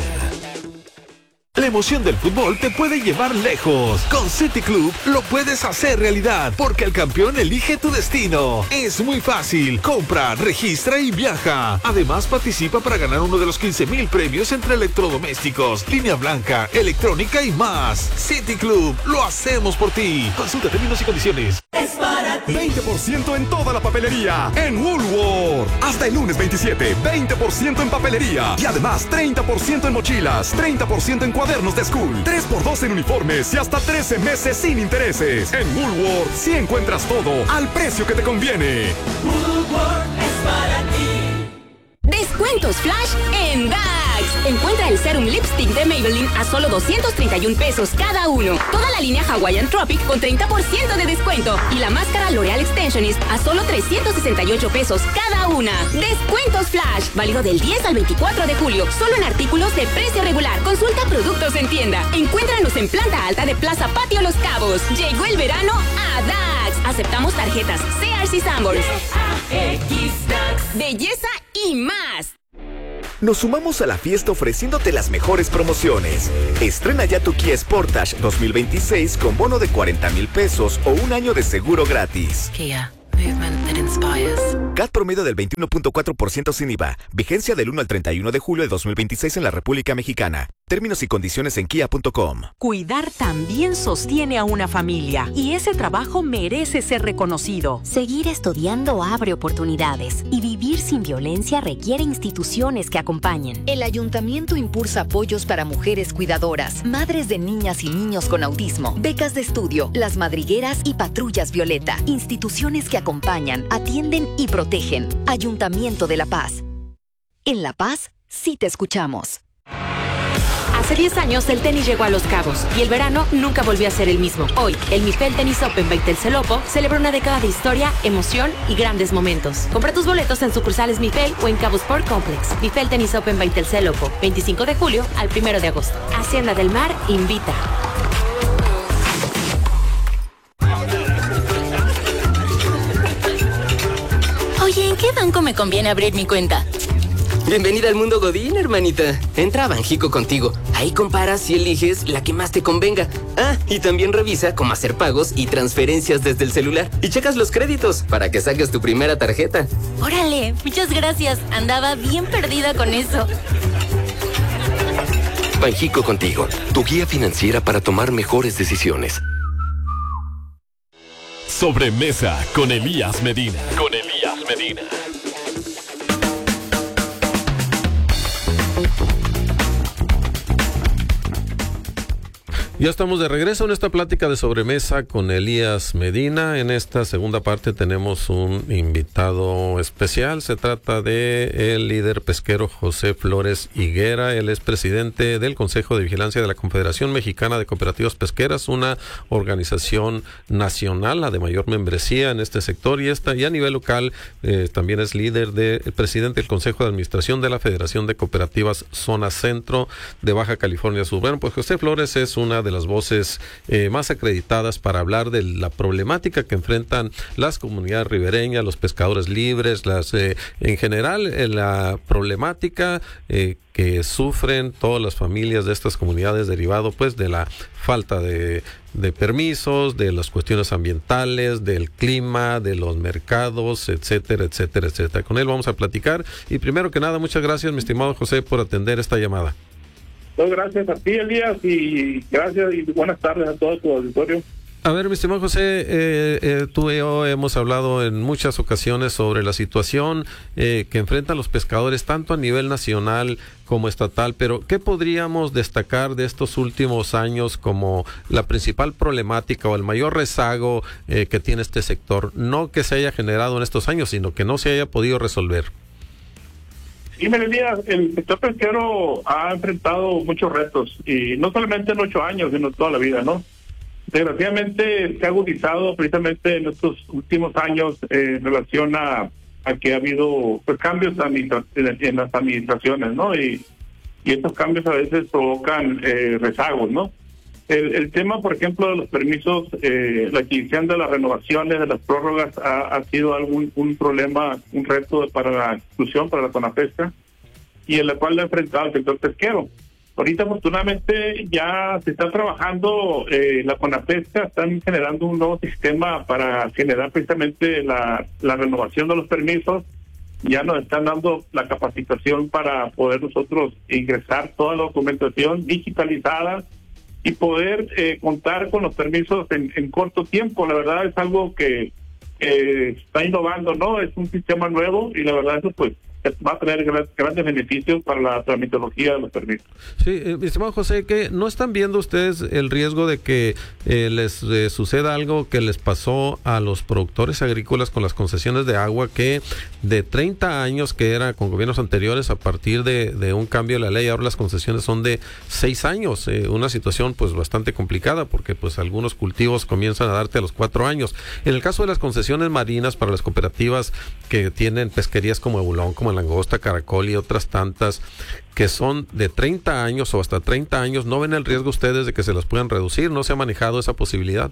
La emoción del fútbol te puede llevar lejos. Con City Club lo puedes hacer realidad, porque el campeón elige tu destino. Es muy fácil. Compra, registra y viaja. Además, participa para ganar uno de los quince mil premios entre electrodomésticos, línea blanca, electrónica y más. City Club, lo hacemos por ti. Consulta términos y condiciones. Es para ti. veinte por ciento en toda la papelería en Woolworth. Hasta el lunes veintisiete, veinte por ciento en papelería. Y además treinta por ciento en mochilas, treinta por ciento en cuadernos de school, tres por dos en uniformes y hasta trece meses sin intereses. En Woolworth sí encuentras todo al precio que te conviene. Woolworth es para ti. Descuentos flash en Dax. Encuentra Usa el Serum Lipstick de Maybelline a solo doscientos treinta y un pesos cada uno. Toda la línea Hawaiian Tropic con treinta por ciento de descuento. Y la máscara L'Oreal Extensionist a solo trescientos sesenta y ocho pesos cada una. Descuentos Flash. Válido del diez al veinticuatro de julio. Solo en artículos de precio regular. Consulta productos en tienda. Encuéntranos en planta alta de Plaza Patio Los Cabos. Llegó el verano a Dax. Aceptamos tarjetas C R C Sanborns. Belleza y más. Nos sumamos a la fiesta ofreciéndote las mejores promociones. Estrena ya tu Kia Sportage dos mil veintiséis con bono de cuarenta mil pesos o un año de seguro gratis. Kia, movement that inspires. C A T promedio del veintiuno punto cuatro por ciento sin I V A. Vigencia del uno al treinta y uno de julio de dos mil veintiséis en la República Mexicana. Términos y condiciones en kia punto com. Cuidar también sostiene a una familia y ese trabajo merece ser reconocido. Seguir estudiando abre oportunidades y vivir sin violencia requiere instituciones que acompañen. El ayuntamiento impulsa apoyos para mujeres cuidadoras, madres de niñas y niños con autismo, becas de estudio, las madrigueras y patrullas Violeta. Instituciones que acompañan, atienden y protegen. Ayuntamiento de La Paz. En La Paz, sí te escuchamos. Hace diez años el tenis llegó a Los Cabos y el verano nunca volvió a ser el mismo. Hoy, el Mifel Tennis Open by Telcelopo celebra una década de historia, emoción y grandes momentos. Compra tus boletos en sucursales Mifel o en Cabo Sport Complex. Mifel Tennis Open by Telcelopo, veinticinco de julio al primero de agosto. Hacienda del Mar invita. Oye, ¿en qué banco me conviene abrir mi cuenta? Bienvenida al mundo Godín, hermanita. Entra a Banjico contigo. Ahí comparas y eliges la que más te convenga. Ah, y también revisa cómo hacer pagos y transferencias desde el celular. Y checas los créditos para que saques tu primera tarjeta. Órale, muchas gracias. Andaba bien perdida con eso. Banjico contigo, tu guía financiera para tomar mejores decisiones. Sobremesa con Elías Medina. Con Elías Medina. Ya estamos de regreso en esta plática de sobremesa con Elías Medina. En esta segunda parte tenemos un invitado especial. Se trata de el líder pesquero José Flores Higuera. Él es presidente del Consejo de Vigilancia de la Confederación Mexicana de Cooperativas Pesqueras, una organización nacional, la de mayor membresía en este sector, y esta y a nivel local eh, también es líder del de, presidente del Consejo de Administración de la Federación de Cooperativas Zona Centro de Baja California Sur. Bueno, pues José Flores es una de las voces eh, más acreditadas para hablar de la problemática que enfrentan las comunidades ribereñas, los pescadores libres, las eh, en general eh, la problemática eh, que sufren todas las familias de estas comunidades derivado pues de la falta de, de permisos, de las cuestiones ambientales, del clima, de los mercados, etcétera, etcétera, etcétera. Con él vamos a platicar y primero que nada, muchas gracias, mi estimado José, por atender esta llamada. Pues gracias a ti, Elías, y gracias y buenas tardes a todo tu auditorio. A ver, mi estimado José, eh, eh, tú y yo hemos hablado en muchas ocasiones sobre la situación eh, que enfrentan los pescadores tanto a nivel nacional como estatal, pero ¿qué podríamos destacar de estos últimos años como la principal problemática o el mayor rezago eh, que tiene este sector? No que se haya generado en estos años, sino que no se haya podido resolver. Sí, me decía, el sector pesquero ha enfrentado muchos retos, y no solamente en ocho años, sino toda la vida, ¿no? Desgraciadamente se ha agudizado precisamente en estos últimos años eh, en relación a, a que ha habido pues, cambios administra- en, en las administraciones, ¿no? Y, y estos cambios a veces provocan eh, rezagos, ¿no? El, el tema, por ejemplo, de los permisos, eh, la adquisición de las renovaciones, de las prórrogas, ha, ha sido algún un problema, un reto para la institución, para la CONAPESCA, y en la cual ha enfrentado el sector pesquero. Ahorita, afortunadamente, ya se está trabajando, eh, la CONAPESCA, están generando un nuevo sistema para generar precisamente la, la renovación de los permisos. Ya nos están dando la capacitación para poder nosotros ingresar toda la documentación digitalizada y poder eh, contar con los permisos en, en corto tiempo. La verdad es algo que eh, está innovando, ¿no? Es un sistema nuevo y la verdad eso pues va a tener gran, grandes beneficios para la tramitología de los permisos. Sí, eh, estimado José, que ¿no están viendo ustedes el riesgo de que eh, les eh, suceda algo que les pasó a los productores agrícolas con las concesiones de agua, que de treinta años que era con gobiernos anteriores, a partir de, de un cambio de la ley, ahora las concesiones son de seis años, eh, una situación pues bastante complicada, porque pues algunos cultivos comienzan a darte a los cuatro años. En el caso de las concesiones marinas para las cooperativas que tienen pesquerías como Ebulón, como langosta, caracol y otras tantas que son de treinta años o hasta treinta años, ¿no ven el riesgo ustedes de que se las puedan reducir? ¿No se ha manejado esa posibilidad?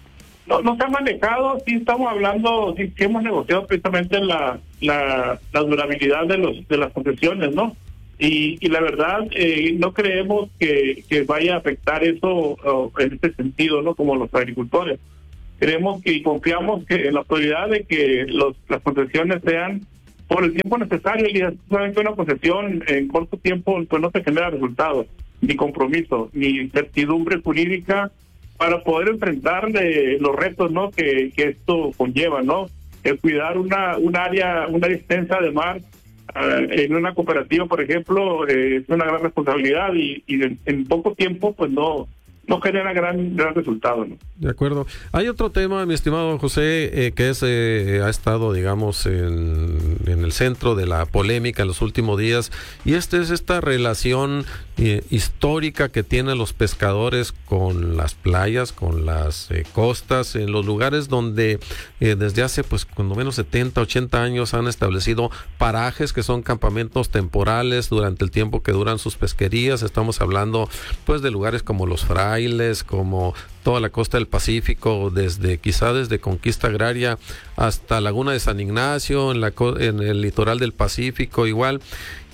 No, no se ha manejado, sí estamos hablando, sí, sí hemos negociado precisamente la, la, la durabilidad de los de las concesiones, ¿no? Y, y la verdad, eh, no creemos que, que vaya a afectar eso oh, en este sentido, ¿no? Como los agricultores. Creemos que y confiamos que en la autoridad de que los, las concesiones sean por el tiempo necesario. Y saben que una concesión en corto tiempo pues no se genera resultados, ni compromiso, ni certidumbre jurídica para poder enfrentar eh, los retos, ¿no? que, que esto conlleva, ¿no? El cuidar una un área una área extensa de mar uh, en una cooperativa, por ejemplo, eh, es una gran responsabilidad y, y en, en poco tiempo pues no no genera gran gran resultado, ¿no? De acuerdo. Hay otro tema, mi estimado José, eh, que es eh, ha estado, digamos, en, en el centro de la polémica en los últimos días, y este es esta relación eh, histórica que tienen los pescadores con las playas, con las eh, costas, en los lugares donde eh, desde hace, pues, cuando menos setenta, ochenta años han establecido parajes que son campamentos temporales durante el tiempo que duran sus pesquerías. Estamos hablando, pues, de lugares como los Frailes, como toda la costa del Pacífico, desde quizá desde Conquista Agraria hasta Laguna de San Ignacio, en, la, en el litoral del Pacífico igual.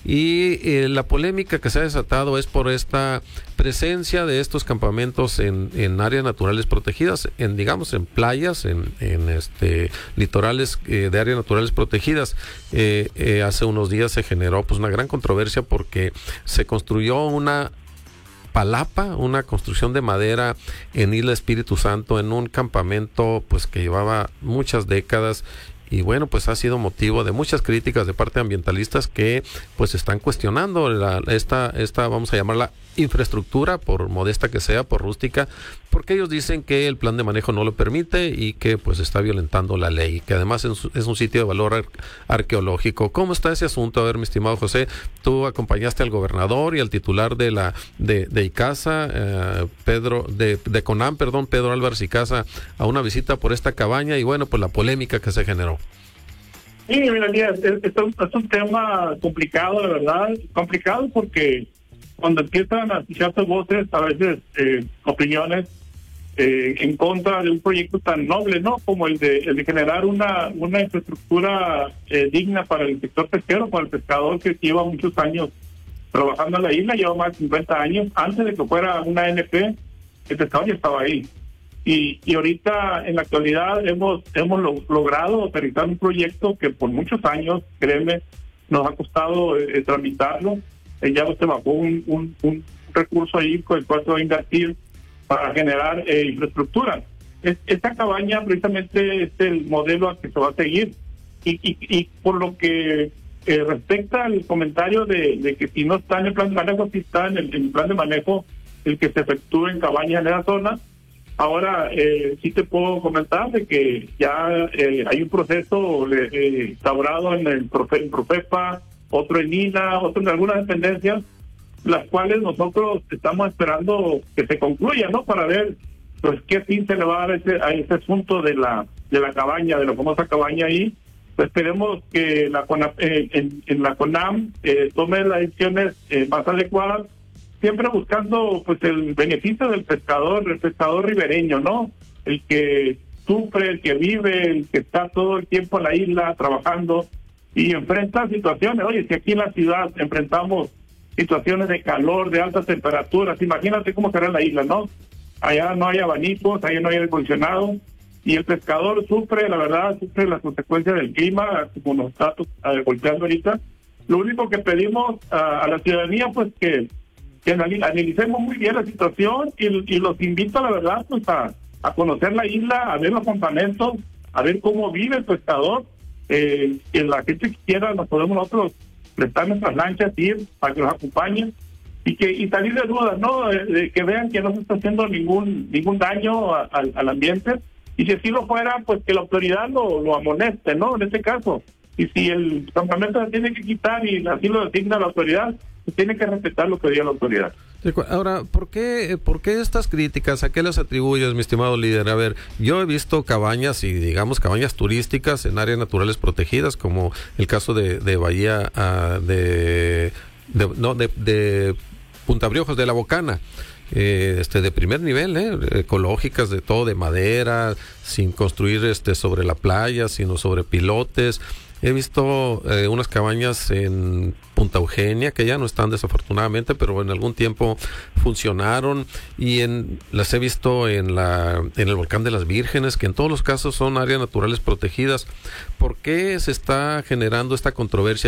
Y eh, la polémica que se ha desatado es por esta presencia de estos campamentos en, en áreas naturales protegidas, en digamos en playas, en, en este litorales eh, de áreas naturales protegidas. Eh, eh, hace unos días se generó pues una gran controversia porque se construyó una palapa, una construcción de madera en Isla Espíritu Santo, en un campamento pues que llevaba muchas décadas, y bueno, pues ha sido motivo de muchas críticas de parte de ambientalistas que pues están cuestionando la, esta, esta, vamos a llamarla infraestructura, por modesta que sea, por rústica, porque ellos dicen que el plan de manejo no lo permite y que pues está violentando la ley, que además es, es un sitio de valor ar arqueológico. ¿Cómo está ese asunto? A ver, mi estimado José, tú acompañaste al gobernador y al titular de la de, de ICASA, eh, Pedro, de, de CONAM, perdón, Pedro Álvarez ICASA, a una visita por esta cabaña, y bueno, pues la polémica que se generó. Sí, mira, mira, es, es, un, es un tema complicado, de verdad, complicado porque cuando empiezan a escucharse voces, a veces eh, opiniones eh, en contra de un proyecto tan noble, ¿no? Como el de, el de generar una, una infraestructura eh, digna para el sector pesquero, para el pescador que lleva muchos años trabajando en la isla, lleva más de cincuenta años. Antes de que fuera una A N P, el pescador ya estaba ahí. Y, y ahorita, en la actualidad, hemos hemos lo, logrado aterrizar un proyecto que por muchos años, créeme, nos ha costado eh, tramitarlo. Eh, ya se bajó un, un, un recurso ahí con el cual se va a invertir para generar eh, infraestructura. Es, esta cabaña precisamente es el modelo al que se va a seguir. Y, y, y por lo que eh, respecta al comentario de, de que si no está en el plan de manejo, si está en el, en el plan de manejo el que se efectúe en cabañas en esa zona. Ahora, eh, sí te puedo comentar de que ya eh, hay un proceso eh, instaurado en el Profe, en Profepa, otro en I N A, otro en algunas dependencias, las cuales nosotros estamos esperando que se concluya, ¿no? Para ver, pues, qué fin se le va a dar a ese, a ese asunto de la de la cabaña, de la famosa cabaña ahí. Pues esperemos que la CONAM, eh, en, en la CONAM eh, tome las decisiones eh, más adecuadas, siempre buscando pues el beneficio del pescador, el pescador ribereño, ¿no? El que sufre, el que vive, el que está todo el tiempo en la isla trabajando y enfrenta situaciones. Oye, si aquí en la ciudad enfrentamos situaciones de calor, de altas temperaturas, imagínate cómo será en la isla, ¿no? Allá no hay abanicos, allá no hay aire acondicionado, y el pescador sufre, la verdad, sufre las consecuencias del clima, como nos está uh, golpeando ahorita. Lo único que pedimos uh, a la ciudadanía, pues que que analicemos muy bien la situación y, y los invito, la verdad, pues a, a conocer la isla, a ver los campamentos, a ver cómo vive el pescador eh, que la gente que quiera, nos podemos nosotros prestar nuestras lanchas, ir para que nos acompañen y que y salir de dudas, ¿no? De, de que vean que no se está haciendo ningún ningún daño a, a, al ambiente, y si así lo fuera, pues que la autoridad lo, lo amoneste, ¿no? En este caso. Y si el campamento se tiene que quitar y así lo designa la autoridad, se tiene que respetar lo que diga la autoridad. Ahora, ¿por qué, ¿por qué estas críticas? ¿A qué las atribuyes, mi estimado líder? A ver, yo he visto cabañas y, digamos, cabañas turísticas en áreas naturales protegidas, como el caso de, de Bahía, uh, de, de, no, de, de Punta Briojos, de La Bocana. Eh, este de primer nivel, eh, ecológicas, de todo, de madera, sin construir este sobre la playa, sino sobre pilotes. He visto eh, unas cabañas en Punta Eugenia que ya no están desafortunadamente, pero en algún tiempo funcionaron, y en las he visto en la en el Volcán de las Vírgenes, que en todos los casos son áreas naturales protegidas. ¿Por qué se está generando esta controversia?